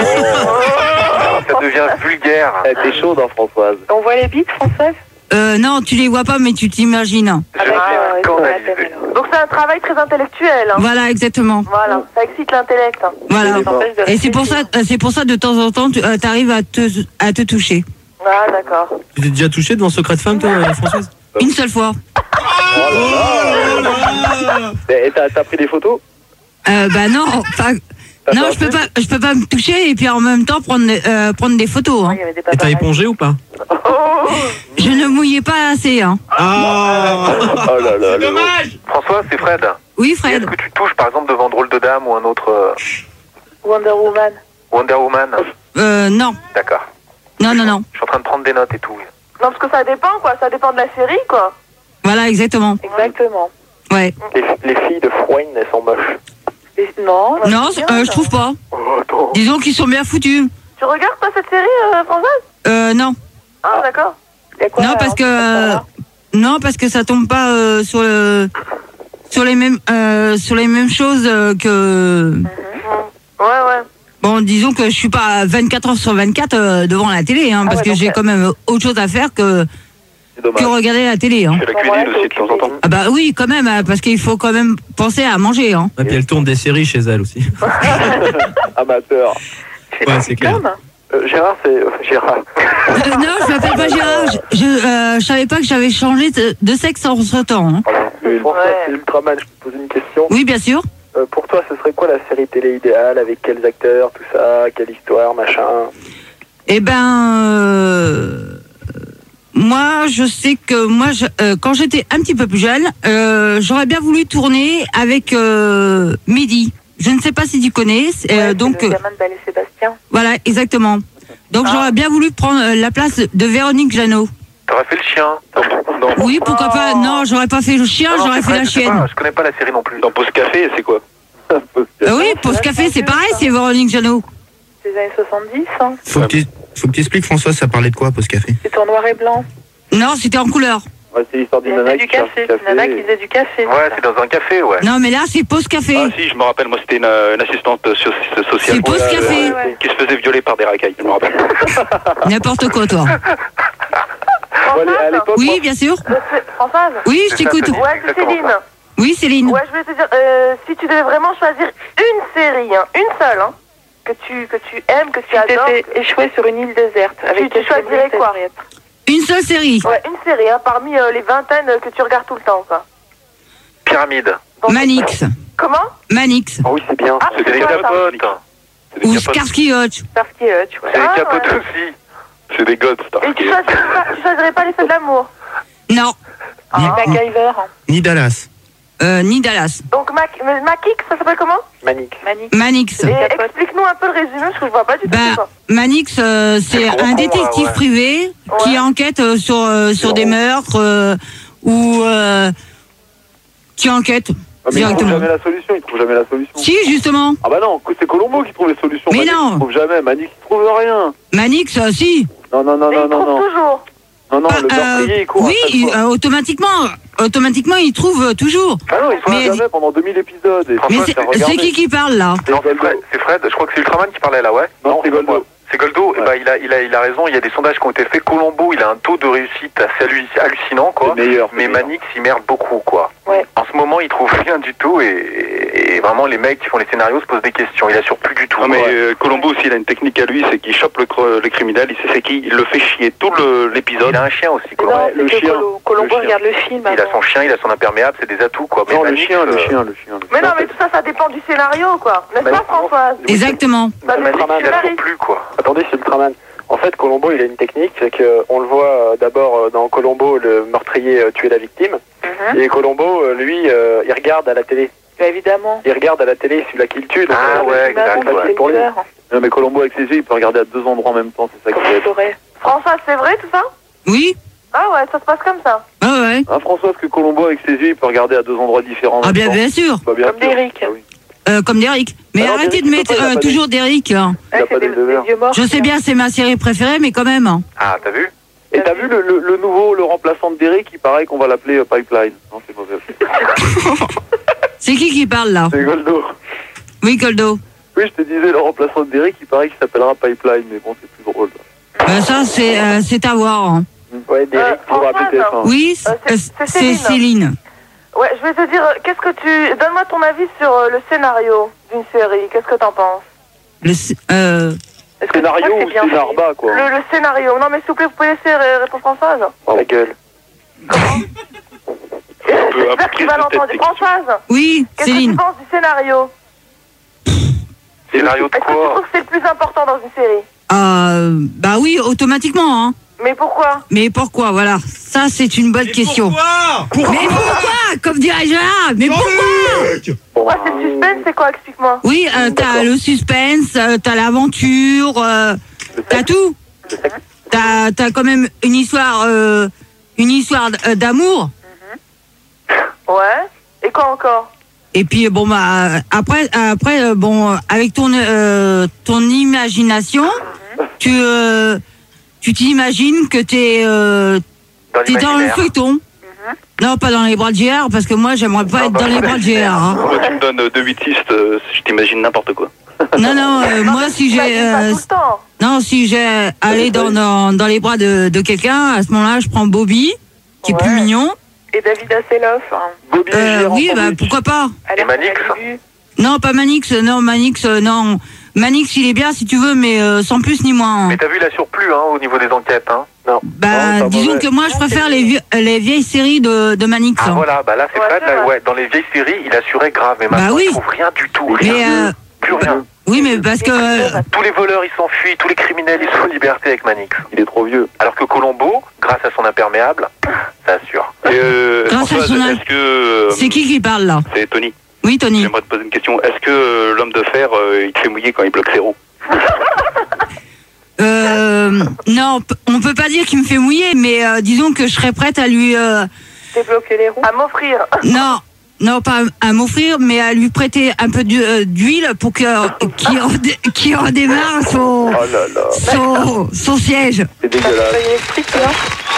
Ça devient vulgaire. Elle était chaude, hein, Françoise. On voit les bites, Françoise? Euh, non, tu les vois pas, mais tu t'imagines. Je Avec, euh, suis scandalisé. avec la thème, alors. Donc c'est un travail très intellectuel. Hein. Voilà, exactement. Voilà, ça excite l'intellect. hein. Voilà. Ça t'empêche de Et c'est pour ça, réfléchir. euh, c'est pour ça de temps en temps, tu arrives à te, à te toucher. Ah, d'accord. Tu t'es déjà touché devant Secret de Femme, toi, euh, Françoise? Une seule fois. Et t'as, t'as pris des photos? Euh, bah non, enfin, T'as non, fait je peux un pas, je peux pas me toucher et puis en même temps prendre, euh, prendre des photos. Hein. Il y avait des Et t'as paparazzis. épongé ou pas? Oh Je ne mouillais pas assez. Hein. Ah! Oh là là là. François, c'est Fred. Oui, Est-ce Fred. que tu touches par exemple devant Drôle de Dame ou un autre euh, Wonder Woman. Wonder Woman? Euh, non, D'accord. non, non, non. Je suis en train de prendre des notes et tout. Non, parce que ça dépend, quoi. Ça dépend de la série, quoi. Voilà, exactement. Exactement. Ouais. Les, les filles de Froine, elles sont moches. Et- Non, Non, euh, je trouve pas. Oh, attends. Disons qu'ils sont bien foutus. Tu regardes, toi, cette série, euh, Françoise? Euh, non. Ah, d'accord. Il y a quoi, Non, parce alors, que euh, non, parce que ça tombe pas euh, sur le, sur les mêmes, euh, sur les mêmes choses euh, que. Ouais, ouais. Bon, disons que je suis pas vingt-quatre heures sur vingt-quatre euh, devant la télé, hein, Ah parce ouais, que donc, j'ai euh, quand même autre chose à faire que, C'est dommage. que regarder la télé. Hein. Je fais la Bon, voilà, cuisine aussi de temps en temps. Ah bah oui, quand même, hein, parce qu'il faut quand même penser à manger. Hein. Et puis elle tourne des séries chez elle aussi. Amateur. Ouais, c'est clair. Comme Euh, Gérard, c'est... euh, Gérard. Euh, non, je m'appelle pas Gérard. Je, je, euh, je savais pas que j'avais changé de, de sexe en ce temps. Hein. Euh, François, Ouais. c'est Ultraman, je te pose une question. Oui, bien sûr. Euh, pour toi, ce serait quoi la série télé idéale? Avec quels acteurs, tout ça? Quelle histoire, machin? Eh ben, euh, moi, je sais que moi, je, euh, quand j'étais un petit peu plus jeune, euh, j'aurais bien voulu tourner avec euh, Mehdi. Je ne sais pas si tu connais. Euh, Ouais, donc, c'est le gamin de Bal et Sébastien. voilà, exactement. Donc, Ah. j'aurais bien voulu prendre euh, la place de Véronique Jeannot. T'aurais fait le chien. Non, non. Oui, pourquoi pas. Non, j'aurais pas fait le chien, Non, non, j'aurais c'est fait vrai, la je sais chienne. pas, je connais pas la série non plus. Dans Pause Café, c'est quoi? Euh, oui, Pause Café, c'est pareil, c'est Véronique Jeannot. C'est les années soixante-dix, hein. Faut que tu faut que tu expliques, François, ça parlait de quoi, Pause Café? C'est en noir et blanc. Non, c'était en couleur. Ouais, c'est l'histoire Il d'une faisait nana du qui cherche café. du C'est une nana qui faisait du café. Ouais, c'est dans un café, ouais. Non, mais là, c'est Pause Café. Ah si, je me rappelle, moi c'était une, une assistante so- sociale. C'est Pause euh, Café. Ouais, ouais. Qui se faisait violer par des racailles, je me rappelle. N'importe quoi, toi. Ouais, à l'époque, Oui, bien sûr. Euh, c'est- Françoise? Oui, je C'est ça, t'écoute. c'est- Ouais, c'est exactement Céline. ça. Oui, Céline. Ouais, je voulais te dire, euh, si tu devais vraiment choisir une série, hein, une seule, hein, que tu que tu aimes, que tu Tu adores, étais échoué sur une île déserte. Avec tu choisirais quoi? Une seule série. Ouais, une série, hein, parmi euh, les vingtaines que tu regardes tout le temps, quoi. Pyramide. Donc, Manix. Comment? Manix. Ah oui, c'est bien. Ah, C'est des quoi, ça? capotes. C'est Ou des capotes. Starsky Hutch. Starsky Hutch, ouais. C'est des Ah, capotes ouais. aussi. C'est des gods, Et tu Starsky. choisirais pas, tu choisirais pas les feux de l'amour? Non. Ni, Ah. MacGyver, hein. ni Dallas. Euh, ni Dallas. Donc, Mac, mais Makix, ça s'appelle comment? Manique. Manix. Manix. Et explique-nous un peu le résumé, parce que je vois pas du tout Bah, c'est quoi. Manix, euh, c'est gros un con, détective là, ouais. privé qui Ouais. enquête euh, sur, euh, sur des meurtres euh, ou euh, qui enquête Ah, mais il trouve directement. jamais la solution, il trouve jamais la solution. Si, justement. Ah bah non, c'est Colombo qui trouve les solutions. Mais Manix, non. il trouve jamais, Manix il trouve rien. Manix, euh, si. Non, non, non, Et non, il non, trouve non. toujours. Non, non, Bah, le euh, meurtrier il court à oui, chaque il- fois. euh, automatiquement, automatiquement, il trouve euh, toujours. Ah non, il trouve mais- jamais pendant deux mille épisodes. Et Mais François, c'est t'as c'est qui qui parle là? Non, c'est Fred, c'est Fred, je crois que c'est Ultraman qui parlait là, ouais. Non, c'est Goldo. moi. C'est Goldo, Ouais. et bah, il, a, il, a, il a raison, il y a des sondages qui ont été faits. Colombo, il a un taux de réussite assez hallu- hallucinant, quoi. C'est meilleur. c'est Mais meilleur. Manix, il merde beaucoup, quoi. Ouais. En ce moment, il trouve rien du tout, et, et, et vraiment, les mecs qui font les scénarios se posent des questions. Il assure plus du tout. Non mais Ouais. euh, Colombo aussi, il a une technique à lui, c'est qu'il chope le, cre- le criminel, il sait c'est qui, il le fait chier tout le- l'épisode. Il a un chien aussi, Mais Colombo. non, le c'est que chien. Colo- Colombo Le chien. regarde le film Il a avant. son chien, il a son imperméable, c'est des atouts, quoi. Mais Non, le Manix, chien, le euh, chien, le chien. le Mais chien. non, mais tout ça, ça dépend du scénario, quoi. N'est-ce Mais pas, non, Françoise? Exactement. Ça dépend Ultraman, du il assure scénario. plus, quoi. Attendez, c'est Ultraman. En fait, Colombo, il a une technique, c'est qu'on le voit euh, d'abord euh, dans Colombo, le meurtrier euh, tuer la victime. Mhm. Et Colombo, euh, lui, euh, il regarde à la télé. Bah, évidemment. Il regarde à la télé celui-là qui le tue. Donc, Ah euh, ouais, Bah, exact, bon, ouais. c'est pour lui. le tueur. Non, mais Colombo avec ses yeux, il peut regarder à deux endroits en même temps, c'est ça qui Comment est. je saurais? Françoise, c'est vrai tout ça? Oui. Ah ouais, ça se passe comme ça. Ah ouais. Ah, François, est-ce que Colombo avec ses yeux, il peut regarder à deux endroits différents en Ah même bien, temps bien sûr. Bah, bien Comme sûr. Derrick. Ah oui. Euh, comme Derrick. Mais Alors, arrêtez Derrick, de il mettre peut pas, il a euh, pas toujours Derrick. hein. Il a Ouais, pas c'est des des, deux des verres. vieux morts. Je sais bien, c'est ma série préférée, mais quand même. hein. Ah, t'as vu? Et t'as vu le, le, le nouveau, le remplaçant de Derrick, il paraît qu'on va l'appeler euh, Pipeline. Non, c'est mauvais. C'est qui qui parle là? C'est Goldo. Oui, Goldo. Oui, je te disais, le remplaçant de Derrick, il paraît qu'il s'appellera Pipeline, mais bon, c'est plus drôle. Euh, ça, c'est euh, c'est à voir. hein. ouais, Derrick, Euh, pour Françoise, rappeler T F un. Oui, Euh, c'est- euh, c'est c'est Céline. Céline. Ouais, je vais te dire, euh, qu'est-ce que tu... Donne-moi ton avis sur euh, le scénario d'une série. Qu'est-ce que t'en penses? Le, c- euh, Est-ce que tu Scénario crois que ou c'est bien fait scénarba, quoi. Le, le scénario. Non, mais s'il vous plaît, vous pouvez laisser euh, répondre Françoise? Dans la gueule. Un peu, un peu J'espère prise qu'il va de tête, l'entendre. tes Françoise, oui, qu'est-ce que tu Céline. penses du scénario? Scénario de Est-ce que tu quoi? trouves que c'est le plus important dans une série? Euh, bah oui, automatiquement. Hein. Mais pourquoi? Mais pourquoi? Voilà, ça c'est une bonne question. Pourquoi Mais pourquoi? Comme dirait Gérard, mais pourquoi? Pourquoi c'est le suspense? C'est quoi? Explique-moi. Oui, euh, t'as le suspense, euh, t'as l'aventure, euh, t'as tout. T'as t'as quand même une histoire, euh, une histoire d- euh, d'amour. Ouais. Et quoi encore? Et puis bon bah après après euh, bon avec ton euh, ton imagination, tu euh, tu t'imagines que t'es euh, Dans t'es dans le l'imaginaire. feuilleton. Non, pas dans les bras de J R, parce que moi j'aimerais pas Non, être dans dans les bras de J R. hein. Moi, tu me donnes euh, deux huit six, euh, je t'imagine n'importe quoi. Non non, euh, moi si j'ai T'imagines pas euh, tout le temps. non si j'ai allé dans, dans dans les bras de, de quelqu'un, à ce moment-là je prends Bobby, qui est plus Ouais. mignon. Et David Hasselhoff. Hein. Bobby et Euh, Gérard oui, bah Sandwich. pourquoi pas. Alerte Manix. à Malibu. Non, pas Manix, non Manix, euh, non. Manix il est bien si tu veux, mais euh, sans plus ni moins. hein. Mais t'as vu, il assure plus, hein, au niveau des enquêtes, hein. Non. Bah, Non, c'est pas disons mauvais. que moi, je préfère les, vieux- les vieilles séries de, de Manix. Ah hein. voilà, bah là c'est Ouais, Fred, c'est là, vrai. ouais, dans les vieilles séries, il assurait grave, mais maintenant Bah oui. il trouve rien du tout, Mais, rien, euh, plus rien. Oui, mais parce que... euh, Tous les voleurs, ils s'enfuient, tous les criminels, ils sont en liberté avec Manix. Il est trop vieux. Alors que Colombo, grâce à son imperméable, ça assure. Et euh, Grâce à Françoise, son âge. est-ce que... euh, c'est qui qui parle, là? C'est Tony. Oui, Tony. J'aimerais te poser une question. Est-ce que euh, l'homme de fer, euh, il te fait mouiller quand il bloque ses roues? Euh, non, p- on peut pas dire qu'il me fait mouiller, mais euh, disons que je serais prête à lui... euh, Débloquer les roues. À m'offrir. non, non, pas à m'offrir, mais à lui prêter un peu d'hu- euh, d'huile pour que qu'il redé- qu'il redémarre son, Oh là là. son, son siège. C'est dégueulasse. électrique, là.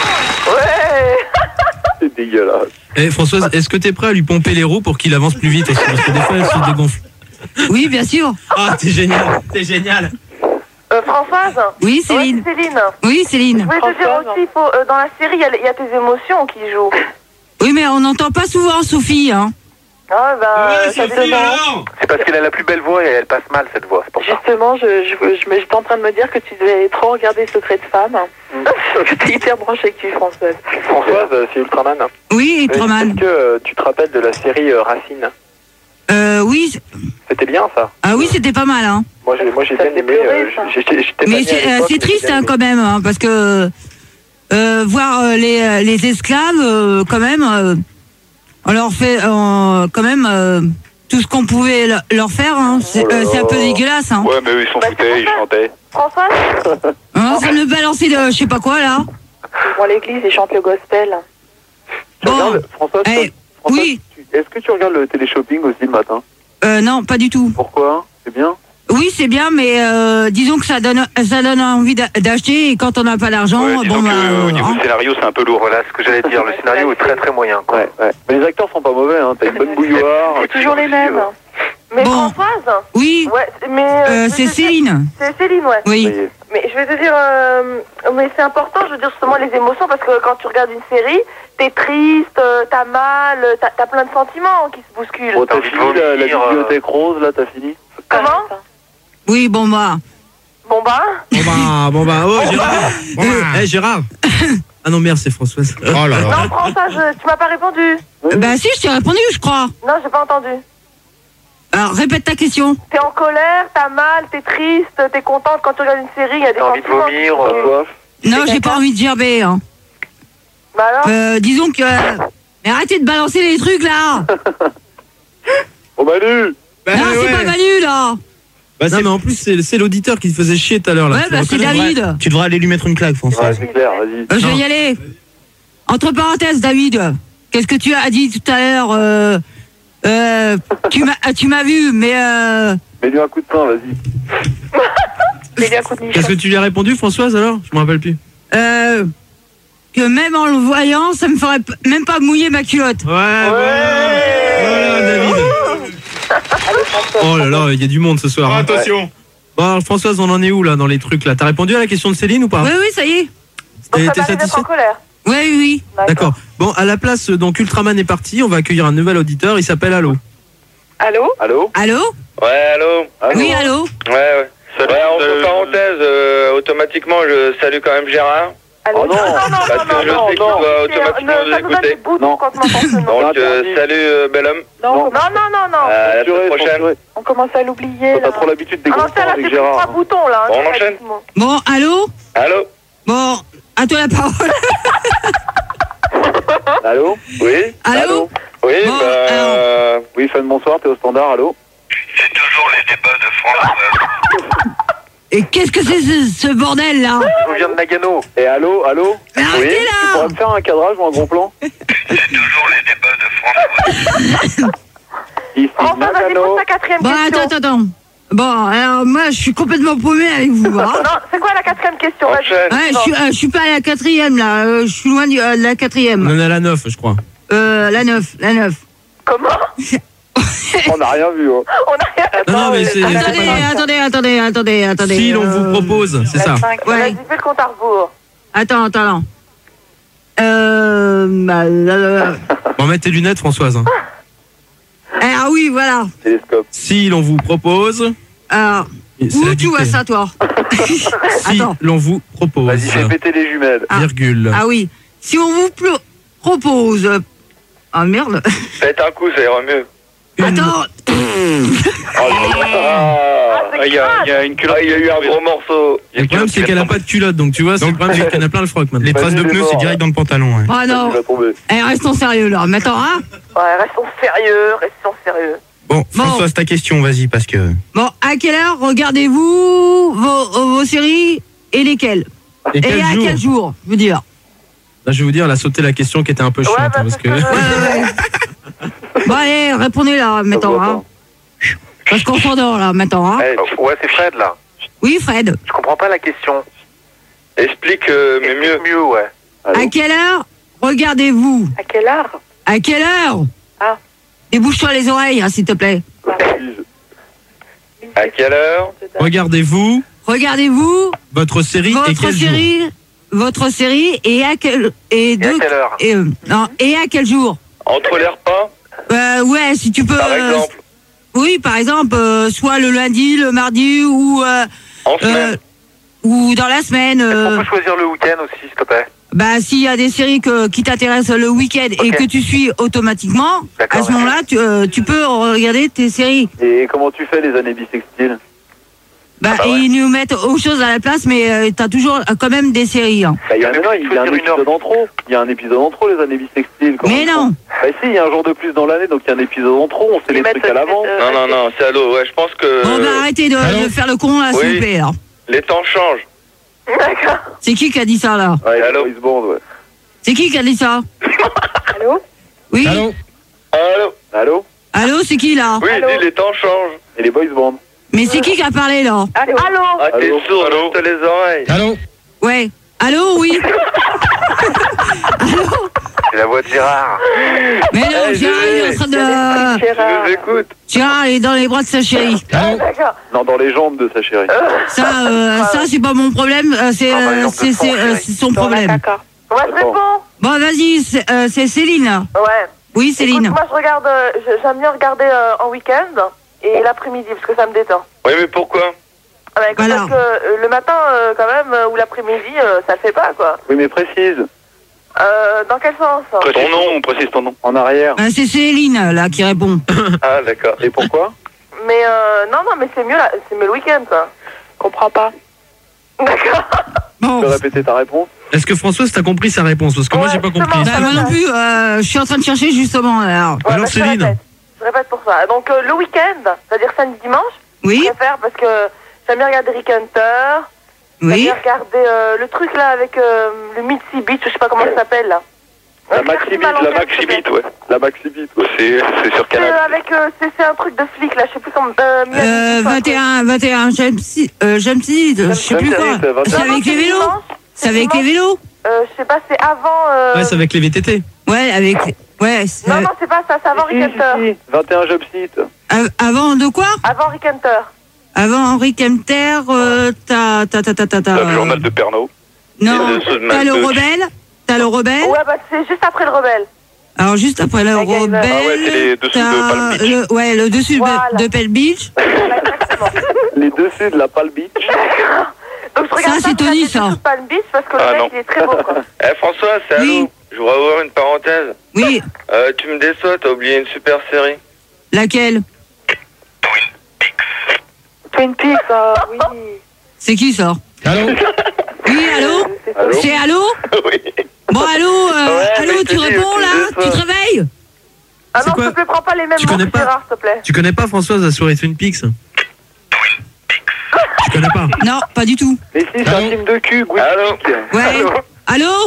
Ouais. C'est dégueulasse. Eh, Françoise, est-ce que t'es prêt à lui pomper les roues pour qu'il avance plus vite aussi? Parce que des fois, elle se dégonfle. Oui, bien sûr. Ah, t'es génial, t'es génial. Euh, Françoise. Oui, Céline. Ouais, Céline. Oui, Je Céline. voulais te dire Françoise. aussi, il faut, euh, dans la série, il y a- il y, a tes émotions qui jouent. Oui, mais on n'entend pas souvent Sophie, hein. Ah, ben, ça dépend. C'est parce qu'elle a la plus belle voix et elle passe mal cette voix, c'est pour ça. Justement, je, je, je, me- j'étais en train de me dire que tu devais trop regarder Secret de femme. Que t'es hyper branchée avec tu, Françoise. Françoise, euh, c'est Ultraman. Oui, Ultraman. Est-ce que euh, tu te rappelles de la série euh, Racine? Euh, oui. c'est- C'était bien ça. Ah oui, c'était pas mal, hein. Moi j'ai moi j'ai Ça bien fait aimé. pleurer, euh, ça. j'étais- j'étais pas Mais né à c'est euh, l'époque, c'est mais triste, j'ai bien hein, aimé. quand même, hein, parce que euh, voir euh, les, les esclaves, euh, quand même, euh, on leur fait euh, quand même euh, tout ce qu'on pouvait le- leur faire, hein. C'est Oh là euh, c'est un peu là. dégueulasse, hein. Ouais, mais eux, ils s'en Bah, foutaient, c'est ils pour ça. chantaient. Françoise. Hein, ça me balancer de je sais pas quoi, là. Ils vont à l'église et chantent le gospel. Tu Bon, regardes, François, eh, tu- François, oui. tu- est-ce que tu regardes le télé-shopping aussi le matin? Euh, non, pas du tout. Pourquoi? C'est bien? Oui, c'est bien, mais euh, disons que ça donne, ça donne envie d'a- d'acheter et quand on n'a pas l'argent, Ouais, bon disons bah, que, euh, au niveau hein. du scénario, c'est un peu lourd. Voilà ce que j'allais dire, le scénario est très très moyen. Quoi. Ouais, ouais. Mais les acteurs sont pas mauvais, hein. T'as une bonne bouilloire. C'est toujours les mêmes. Mais Bon. Françoise. Oui, Ouais, mais. euh, euh, je c'est veux dire- Céline. C'est Céline, ouais. Oui. Mais je vais te dire, euh, mais c'est important, je veux dire justement les émotions, parce que quand tu regardes une série, t'es triste, euh, t'as mal, euh, t'as t'as plein de sentiments qui se bousculent. Bon, t'as envie de fini la, la vomir, bibliothèque rose, là, t'as fini? Comment Oui, bon bah. Bon bah. Bon bah, bon bah, oh Gérard. Eh Gérard. Ah non merde, c'est Françoise. Oh là là. Non, Françoise, tu m'as pas répondu. Bah si, je t'ai répondu, je crois. Non, j'ai pas entendu. Alors répète ta question. T'es en colère, t'as mal, t'es triste, t'es contente quand tu regardes une série, il y a des T'as envie de sentiments. vomir, qui- euh, Soif. Non, j'ai pas envie de gerber. Hein. Bah alors. Euh, disons que. Mais arrêtez de balancer les trucs là. Oh, Manu! Bah, non, c'est ouais. pas Manu là. Bah, non mais en plus c'est c'est l'auditeur qui te faisait chier tout à l'heure là. Ouais, Tu bah le c'est reconnais? David. Tu devrais aller lui mettre une claque, Ouais, Françoise. c'est clair, vas-y. Euh, je vais Non. y aller. Entre parenthèses, David, qu'est-ce que tu as dit tout à l'heure euh, euh, Tu m'as, tu m'as vu, mais euh, Mets-lui un coup de poing, vas-y. Mets-lui un coup de nichon. Qu'est-ce que tu lui as répondu Françoise alors? Je me rappelle plus. euh, que même en le voyant, ça me ferait p- même pas mouiller ma culotte. Ouais, ouais. Voilà David. Oh là là, il y a du monde ce soir. hein. Attention. Bon alors, Françoise, on en est où là dans les trucs là? T'as répondu à la question de Céline ou pas? Oui, oui, ça y est. Donc T'es ça t'es m'arrive d'être satisfait? en colère. Oui, oui, oui. D'accord. Bon, à la place, euh, donc Ultraman est parti, on va accueillir un nouvel auditeur, il s'appelle Allo. Allô? Allô? Allô? Ouais, allô? Oui, allô? Ouais, ouais. Salut, Ouais, entre salut. parenthèses, euh, automatiquement, je salue quand même Gérard. Allô? Oh non. non, non, Parce non, que non, je non, sais qu'il non, doit c'est- automatiquement ne- nous ça nous donne écouter. des bouts Non. quand tu m'entends ce nom. Donc, euh, interdit. salut, euh, bel homme. Non, on Non. commence- Non, non, non, non. Euh, à la semaine Censuré, prochaine. censuré. on commence à l'oublier. Toi, T'as là. trop l'habitude des Ah non, gros ça là, avec c'est plus Gérard. trois boutons là. hein, Bon, on c'est pas enchaîne. du tout. Bon, allô? Allô? Bon, à toi la parole. Allô? Oui? Allô? Oui, Bon, bah... euh, Oui, fan, bonsoir, t'es au standard, allô? C'est toujours les débats de France. Et qu'est-ce que c'est ce, ce bordel là? Je viens de Nagano. Et allô, allô? Mais arrêtez Tu là! pourrais me faire un cadrage ou un gros plan? C'est toujours les débats de France. Ici, Enfin, vas-y, Nagano. pose ta quatrième Bon, question. attends, attends, attends. Bon, alors moi je suis complètement paumé avec vous. Hein. Non, c'est quoi la quatrième question? Vas-y. Enchaîne. Ouais, je suis, euh, je suis pas à la quatrième là, euh, je suis loin du- euh, de la On quatrième. en est à la neuf, je crois. Euh, la neuf, la neuf. Comment? On n'a rien vu, hein. On a rien. Non, non, mais c'est. c'est pas Attendez, grave. attendez, attendez, attendez, attendez. Si l'on euh, vous propose, c'est ça. Ouais. Vas-y, fais le compte à rebours. Attends, attends, attends. Euh, bah, euh, Bon, mets tes lunettes, Françoise. hein. ah oui, voilà. Télescope. Si l'on vous propose. Alors, c'est où la tu vois dictée. ça, toi? Si Attends. l'on vous propose. Vas-y, fais péter les jumelles. Ah. Virgule. Ah oui. Si on vous plo- propose. Ah merde. Faites un coup, ça ira mieux. Attends. Ah, il y, a- il y a une culotte. Ah, il y a eu un gros morceau. Il y a Le une problème, culotte c'est qui qu'elle va a pas de culotte, donc tu vois, c'est le problème, c'est qu'elle a plein le froc maintenant. Les traces de Vas-y, pneus, les c'est morts, direct dans le pantalon. Ouais. Oh non. Il va tomber. Eh, restons sérieux là. Mais attends, hein. Ouais, restons sérieux, restons sérieux. Bon, François, c'est ta question, vas-y, parce que. Bon, à quelle heure regardez-vous vos, vos séries et lesquelles? Et Et quel à jour quel jour, je veux dire. Là, je vais vous dire, elle a sauté la question qui était un peu Ouais, chiante. bah, hein, parce c'est que... ce que je- Bon, allez, répondez là, maintenant, hein. Parce qu'on s'endort là, maintenant, hein. Eh, ouais, c'est Fred là. Oui, Fred. Je comprends pas la question. Explique, euh, mais mieux. Mieux, ouais. À quelle heure regardez-vous? À quelle heure? À quelle heure? Ah. Débouche-toi les oreilles, hein, s'il te plaît. À quelle heure Regardez-vous Regardez-vous votre série et votre quel jour série, votre série et à quel et, Et à de- quelle heure et, euh, non, et à quel jour? Entre les repas, Euh, ouais, si tu peux. par euh, exemple. Oui, par exemple, euh, soit le lundi, le mardi ou euh, En semaine. euh, ou dans la semaine. On euh, peut choisir le week-end aussi, s'il te plaît. Bah, s'il y a des séries que, qui t'intéressent le week-end et Ok. que tu suis automatiquement, D'accord, à ce moment-là, tu, euh, tu peux regarder tes séries. Et comment tu fais les années bissextiles? Bah, Ah bah et ouais. ils nous mettent autre chose à la place, mais euh, t'as toujours euh, quand même des séries. Hein. Bah, il y a, Mais non, faut il y a un choisir une épisode en trop. Il y a un épisode en trop, les années bissextiles. Comment Mais on non. fait Bah si, il y a un jour de plus dans l'année, donc il y a un épisode en trop, on fait Ils les mettent- trucs à l'avance. euh, Non, non, non, c'est à l'eau. Ouais, je pense que Bon, bah, arrêtez de, Allô de faire le con, là, s'il Oui. vous plaît. alors. les temps changent. D'accord. C'est qui qui a dit ça, là? Ouais, Allô les boys band, ouais. C'est qui qui a dit ça? Allô? Oui. Allô Allô Allô? Allô, c'est qui, là? Oui, Allô dis, les temps changent. Et les boys band? Mais c'est qui qui a parlé, là? Allô? Allô? Ah, t'es Allô sourd, t'as les oreilles. Allô Ouais. Allô, oui. Allô? C'est la voix de Gérard. Mais non, Eh, Gérard, il est en train de... Je vous écoute. Gérard, il est dans les bras de sa chérie. Allô D'accord. Non, dans les jambes de sa chérie. Ça, euh, ça c'est pas mon problème, euh, c'est Ah, bah, euh, les jambes de c'est- son, c'est, euh, chérie. c'est son Bon, problème. D'accord. Moi, je Attends. réponds. Bon, vas-y, c'est euh, c'est Céline. là. Ouais. Oui, Écoute, Céline. moi, je regarde, euh, je- j'aime bien regarder euh, en week-end et l'après-midi parce que ça me détend. Oui, mais pourquoi Ah, bah, écoute, Voilà. Parce que euh, le matin, euh, quand même, euh, ou l'après-midi, euh, ça le fait pas, quoi. Oui, mais précise. Euh, dans quel sens? Ton nom, on précise ton nom. En arrière. Euh, c'est Céline, là, qui répond. Ah, d'accord. Et pourquoi? Mais euh, non, non, mais c'est mieux, là- c'est mieux le week-end, quoi. Comprends pas. D'accord. Tu Bon, peux répéter ta réponse? Est-ce que Françoise, t'as compris sa réponse? Parce que moi, Ouais, j'ai pas justement. compris. bah, moi non plus, euh, je suis en train de chercher justement, alors. Ouais, Alors, bah, je Céline. répète. Je répète pour ça. Donc, euh, le week-end, c'est-à-dire samedi, dimanche, Oui, je préfère parce que j'aime bien regarder Rick Hunter. J'aime oui. bien regarder euh, le truc là avec euh, le Mitzi Beach, je sais pas comment ça s'appelle là. La Euh, Maxi Clarisse Beat, la Malonga, Maxi s'il te plaît. Beat, ouais. La Maxi Beat. C'est c'est sur C'est Canal. euh, avec, euh, c'est c'est un truc de flic là, je sais plus comment. Euh, Miami, Euh, tout ça, vingt et un, vingt et un, j'aime si, euh, j'aime si, je sais plus quoi. vingt et un, C'est vingt et un. avec les vélos? dimanche. C'est avec les vélos? Euh, je sais pas, c'est avant. Euh... Ouais, c'est avec les V T T. Ouais, avec, ouais, c'est- Non, non, c'est pas ça, c'est avant Si, Rick si, Hunter. si. vingt et un Job Site. av- avant de quoi? Avant Rick Hunter. Avant Henri Kempter, euh, t'as, t'as, t'as, t'as, t'as, t'as, Le euh, journal de Pernod. non, Et de- de- t'as le de- rebelle, t'as le rebelle. Ouais, bah c'est juste après le rebelle. Alors juste après le La Gamer. rebelle, Ah ouais, c'est les dessous de t'as Palm Beach. le, ouais, le dessus de- Voilà. de Palm Beach. Voilà, exactement. Les dessus de la Palm Beach. Donc je regarde Ça, c'est je regarde Tony, les ça. dessous de Palm Beach parce que Ah, le non. mec il est très beau quoi. Eh, François, c'est Oui. allô. Je voudrais ouvrir une parenthèse. Oui, Euh, tu me déçois, t'as oublié une super série. laquelle? Twin Peaks, euh, oui. C'est qui ça? Allô Oui, allô? C'est Allô? C'est allô? Oui. Bon, allô, euh, Ouais, allô, mais je tu te dis, réponds tu là? me déçois. Tu te réveilles? Ah C'est non, quoi s'il te plaît, prends pas les mêmes Tu mots connais que pas Gérard, s'il te plaît. Tu connais pas Françoise, la soirée Twin Peaks? Tu connais pas? Non, pas du tout. Mais si, c'est un Allô? film de cul, Gwyn Allô? Peak. Ouais. Allô?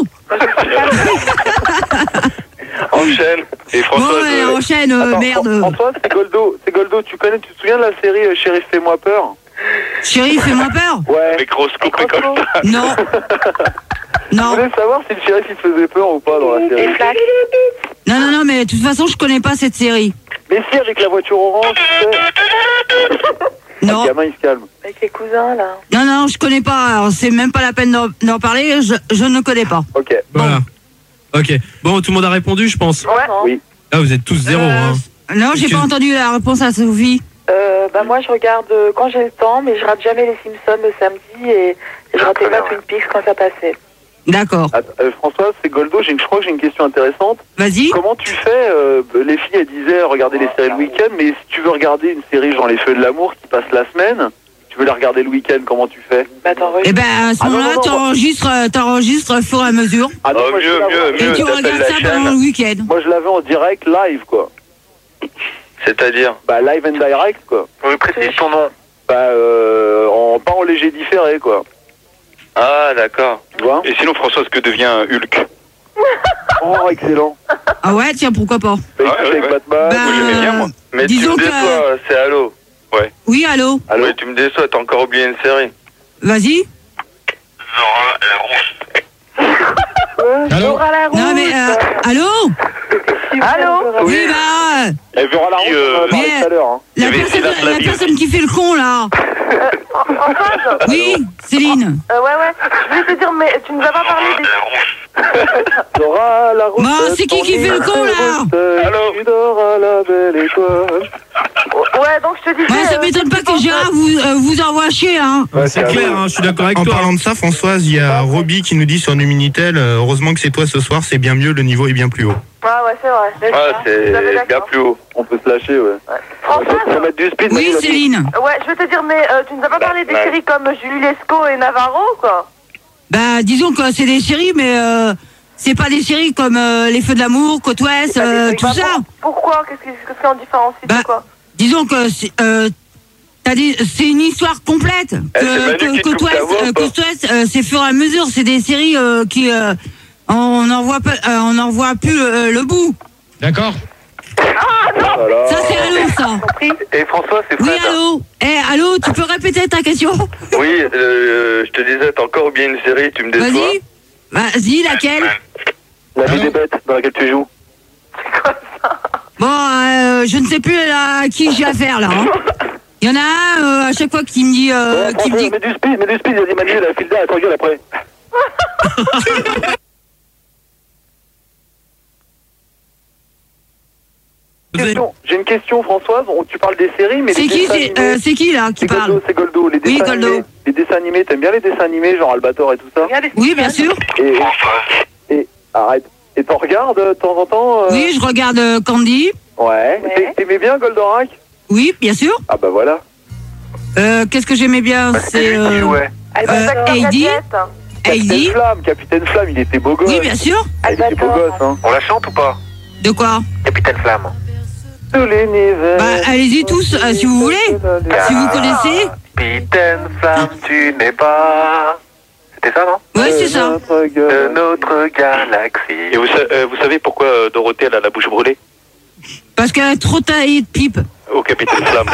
Enchaîne. Et Bon, François, ouais, euh, enchaîne, euh, Attends, merde. Fran- François, c'est Goldo. C'est Goldo. Tu connais, tu te souviens de la série euh, Shérif, fais-moi peur? Chérie, fais-moi peur. Ouais. avec Roscoe et Colta. Non. Je Non. voulais savoir si le shérif il te faisait peur ou pas dans la série. Les flaques. Non, non, non, mais de toute façon, je connais pas cette série. Mais si, avec la voiture orange, tu sais. Non. Le gamin, il se calme. Avec les cousins, là. Non, non, je connais pas. Alors, c'est même pas la peine d'en d'en parler. Je, je ne connais pas. Ok. Voilà. Ok. Bon, tout le monde a répondu, je pense. Ouais. Oui. Ah, vous êtes tous zéro, Euh, hein. Non, j'ai Excuse- pas entendu la réponse à Sophie. Euh, bah moi je regarde euh, quand j'ai le temps, mais je rate jamais les Simpsons le samedi et je ratais pas très bien, Twin Peaks quand ça passait. D'accord. Attends, euh, Françoise, c'est Goldo, j'ai une- je crois que j'ai une question intéressante. Vas-y. Comment tu fais euh, les filles, elles disaient regarder les séries le week-end, mais si tu veux regarder une série genre Les Feux de l'amour qui passe la semaine, tu veux la regarder le week-end, comment tu fais? Bah, t'enregistres. Eh ben, à ce Ah, non, moment-là, non, non, t'enregistres, euh, t'enregistres au fur et à mesure. Ah non, Oh, moi, je mieux, l'avais- mieux, Et mieux, tu t'appelles regardes la ça pendant le chaîne. week-end. Moi, je l'avais en direct, live, quoi. C'est-à-dire Bah, live and direct, quoi. On lui précise ton nom. Bah, euh, en, pas en léger différé, quoi. Ah, d'accord. Tu vois? Et sinon, Françoise, que devient Hulk? Oh, excellent. Ah ouais, tiens, pourquoi pas. Bah, Ouais, écoute, ouais, avec ouais. Batman. Bah, moi, j'aimais bien, moi. Mais Disons tu me que- déçois, c'est Halo. Oui, allô. Allô? Ouais, tu me déçois, t'as encore oublié une série. Vas-y. Allô? Laura la Non, mais, euh, allô. Allô? Oui, bah, Elle verra la route, euh, on en a parlé mais- tout à l'heure. Hein. la y avait personne, Céline la Flavie personne qui fait le con, là. Euh, Françoise, Oui, Céline. euh, ouais, ouais, je voulais te dire, mais tu nous as pas parlé des... Laura la route. Bah, c'est qui qui fait le con, là? Allô? Tu dors à la belle étoile. Ouais, donc je te disais... Ouais, ça euh, m'étonne pas tu que penses- Gérard vous, euh, vous envoie chier, hein. Ouais, c'est clair, hein, je suis d'accord avec En toi. parlant de ça, Françoise, il y a Roby qui nous dit sur du Minitel, euh, heureusement que c'est toi ce soir, c'est bien mieux, le niveau est bien plus haut. Ah ouais, c'est vrai. Ah, Vous c'est avez bien d'accord. plus haut. On peut se lâcher, ouais. On va Françoise, mettre du speed. Oui, Manu, vas-y. Céline. ouais, je veux te dire, mais euh, tu nous as pas parlé des Ouais. séries comme Julie Lescaut et Navarro, quoi. Bah, disons que c'est des séries, mais euh, c'est pas des séries comme euh, Les Feux de l'amour, Côte Ouest, euh, tout Bah, ça. pour- Pourquoi? Qu'est-ce qui qu'est-ce qui en différencie? Bah, Quoi? Disons que c'est euh, t'as dit- c'est une histoire complète. Eh, c'est Manu qui Que Côte coupe ta Ouest, voix, euh, ou pas Côte Ouest, euh, c'est fur et à mesure. C'est des séries euh, qui euh, on n'en voit pas, euh, on n'en voit plus le, le bout. D'accord? Voilà. Ça c'est allô, ça. Et François, c'est Oui, Fred. allô. Eh, allô, tu peux répéter ta question? Oui, euh, je te disais, t'as encore oublié une série, tu me déçois. Vas-y. Vas-y, laquelle? La vie des bêtes dans laquelle tu joues. Bon, euh, je ne sais plus là, à qui j'ai affaire là. Hein. Il y en a un euh, à chaque fois qui me dit, euh, Ouais, qui me François, dit. mets du speed, mets du speed, il a dit Manu, la file derrière, gueule après. Question. J'ai une question, Françoise. On- Tu parles des séries, mais C'est les qui, dessins c'est animés- euh, c'est qui là qui C'est parle? Goldo, c'est Goldo. Les Oui, dessins Goldo. animés. Les dessins animés, t'aimes bien les dessins animés, genre Albator et tout ça? Oui, bien sûr. Et, et arrête. Et t'en regardes de temps en temps euh Oui, je regarde euh, Candy. Ouais. Ouais. T'aimais bien Goldorak? Oui, bien sûr. Ah bah voilà. Euh, Qu'est-ce que j'aimais bien? Bah, C'est lui qui euh, jouait. euh, Heidi. Capitaine Heidi. Flamme, Capitaine Flamme, il était beau gosse. Oui, bien sûr. Il était beau gosse, hein. On la chante ou pas? De quoi? Capitaine Flamme. Tous l'univers. Bah, allez-y tous, euh, si vous voulez. Si vous connaissez. Capitaine Flamme, tu n'es pas... C'était ça, non? Oui, c'est ça. Notre De gueule. notre galaxie. Et vous, sa- euh, vous savez pourquoi euh, Dorothée, elle a la bouche brûlée? Parce qu'elle a trop taillé de pipe. Au Capitaine Flamme.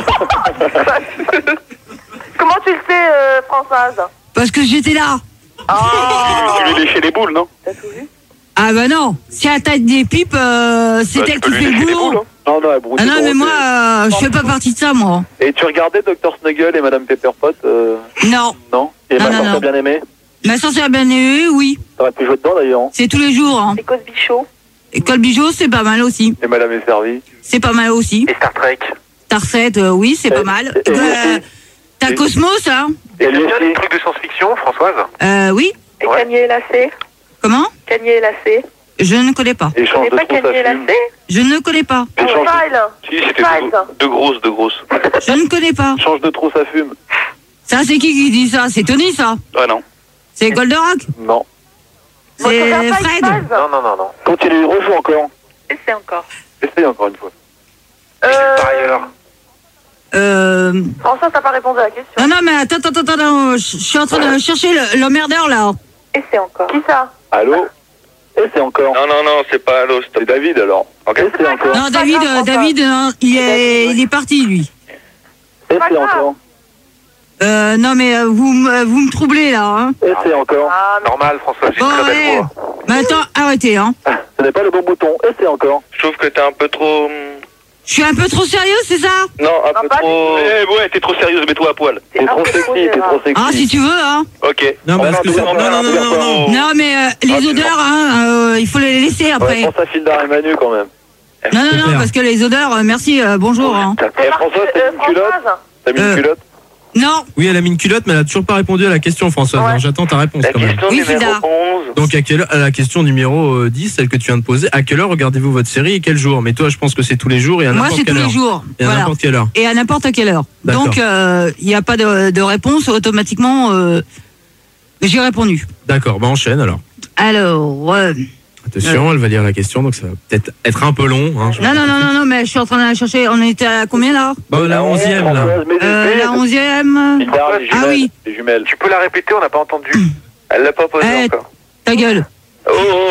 Comment tu le sais, euh, Françoise? Parce que j'étais là. Tu lui léchais les boules, non? Ah bah non. Si elle taille des pipes, euh, c'est Bah, tu elle peux qui lui fait le lécher les boulot. boules, hein. Non, non, elle brouille Ah non, mais Dorothée. moi, euh, je fais pas partie de ça, moi. Et tu regardais docteur Snuggle et Madame Pepperpot euh... Non. Non? Et Non, ma non, sorcière non. bien aimée? Ma sorcière bien aimée, oui. T'aurais pu jouer dedans d'ailleurs. Hein. C'est tous les jours. Hein. C'est Cosby Show. Et Colbijo, c'est pas mal aussi. Et Madame est servie. C'est pas mal aussi. Et Star Trek. Star sept, euh, oui, c'est Et- pas mal. et- et- Euh, T'as et- Cosmos, hein? Et T'aimes bien les Lucie. trucs de science-fiction, Françoise? Euh, oui. Et Ouais. Cagné et Lacé. Comment? Cagné et Lacé. Je ne connais pas. Tu Échange connais de pas trous, Cagné et ça fume. Lacé? Je ne connais pas. Ah, Échange de- File. Si, c'était Fight. de, de grosses, de grosses. Je ne connais pas. Change de trou, ça fume. Ça, c'est qui qui dit ça? C'est Tony, ça? Ah non. C'est Goldorak? Non. Moi, je C'est regarde pas Fred? X-Files. Non, non, non, non. Continue, rejoue encore. Et c'est encore. Essaye encore une fois. Euh, Par ailleurs. Euh... François, t'as pas répondu à la question. Non, non, mais attends, attends, attends, attends, je je suis en train de chercher le- l'emmerdeur, là. Et c'est encore. Qui ça? Allô? Essaye encore. Non, non, non, c'est pas Halo, C'est David alors. Ok. Essaye encore. Non, David, euh, David, euh, il est, il est parti, lui. Essaye pas grave. encore. Euh, non, mais euh, vous, me- vous me troublez, là, hein. Essaye encore. Ah, mais Normal, François, j'ai Bon, une très belle ouais. voix. Mais attends, arrêtez, hein. Ce n'est pas le bon bouton. Essaye encore. Je trouve que t'es un peu trop... hum, Je suis un peu trop sérieux, c'est ça? Non, un Ah, peu pas trop... Eh, ouais, t'es trop sérieuse, mets-toi à poil. T'es trop sexy, t'es trop sexy. Ah, si tu veux, hein. Ok. Non, parce non, que non, c'est- non, non, non, non, non, non. Non, mais euh, les Ah, odeurs, hein, euh, il faut les laisser Ouais, après. pense à Fildar et Manu quand même. Non, non, non, Super. parce que les odeurs, euh, merci, euh, bonjour, hein. Et François, t'as mis une culotte? Françoise, T'as mis Euh. une culotte? Non. Oui, elle a mis une culotte, mais elle a toujours pas répondu à la question, Françoise. Ouais. Alors, j'attends ta réponse La quand même. question Oui, numéro Fida. onze. Donc, à, quelle heure, à la question numéro euh, dix, celle que tu viens de poser, à quelle heure regardez-vous votre série et quel jour? Mais toi, je pense que c'est tous les jours et à Moi, n'importe c'est quelle tous heure. les jours. Et à Voilà. n'importe quelle heure. Et à n'importe quelle heure. D'accord. Donc, il n'y a pas de, de réponse. Automatiquement, euh, j'ai répondu. D'accord, bah enchaîne alors. Alors, euh, Attention, elle va lire la question, donc ça va peut-être être un peu long. Hein, je- non, non, non, non, non, mais je suis en train de la chercher. On était à combien là? Bah, la onzième, là. Françoise, mets des euh, P, La onzième. Bizarre, les Ah jumelles, oui. les jumelles. Tu peux la répéter, on n'a pas entendu. Elle l'a pas posé Eh, encore. ta gueule. Oh, oh,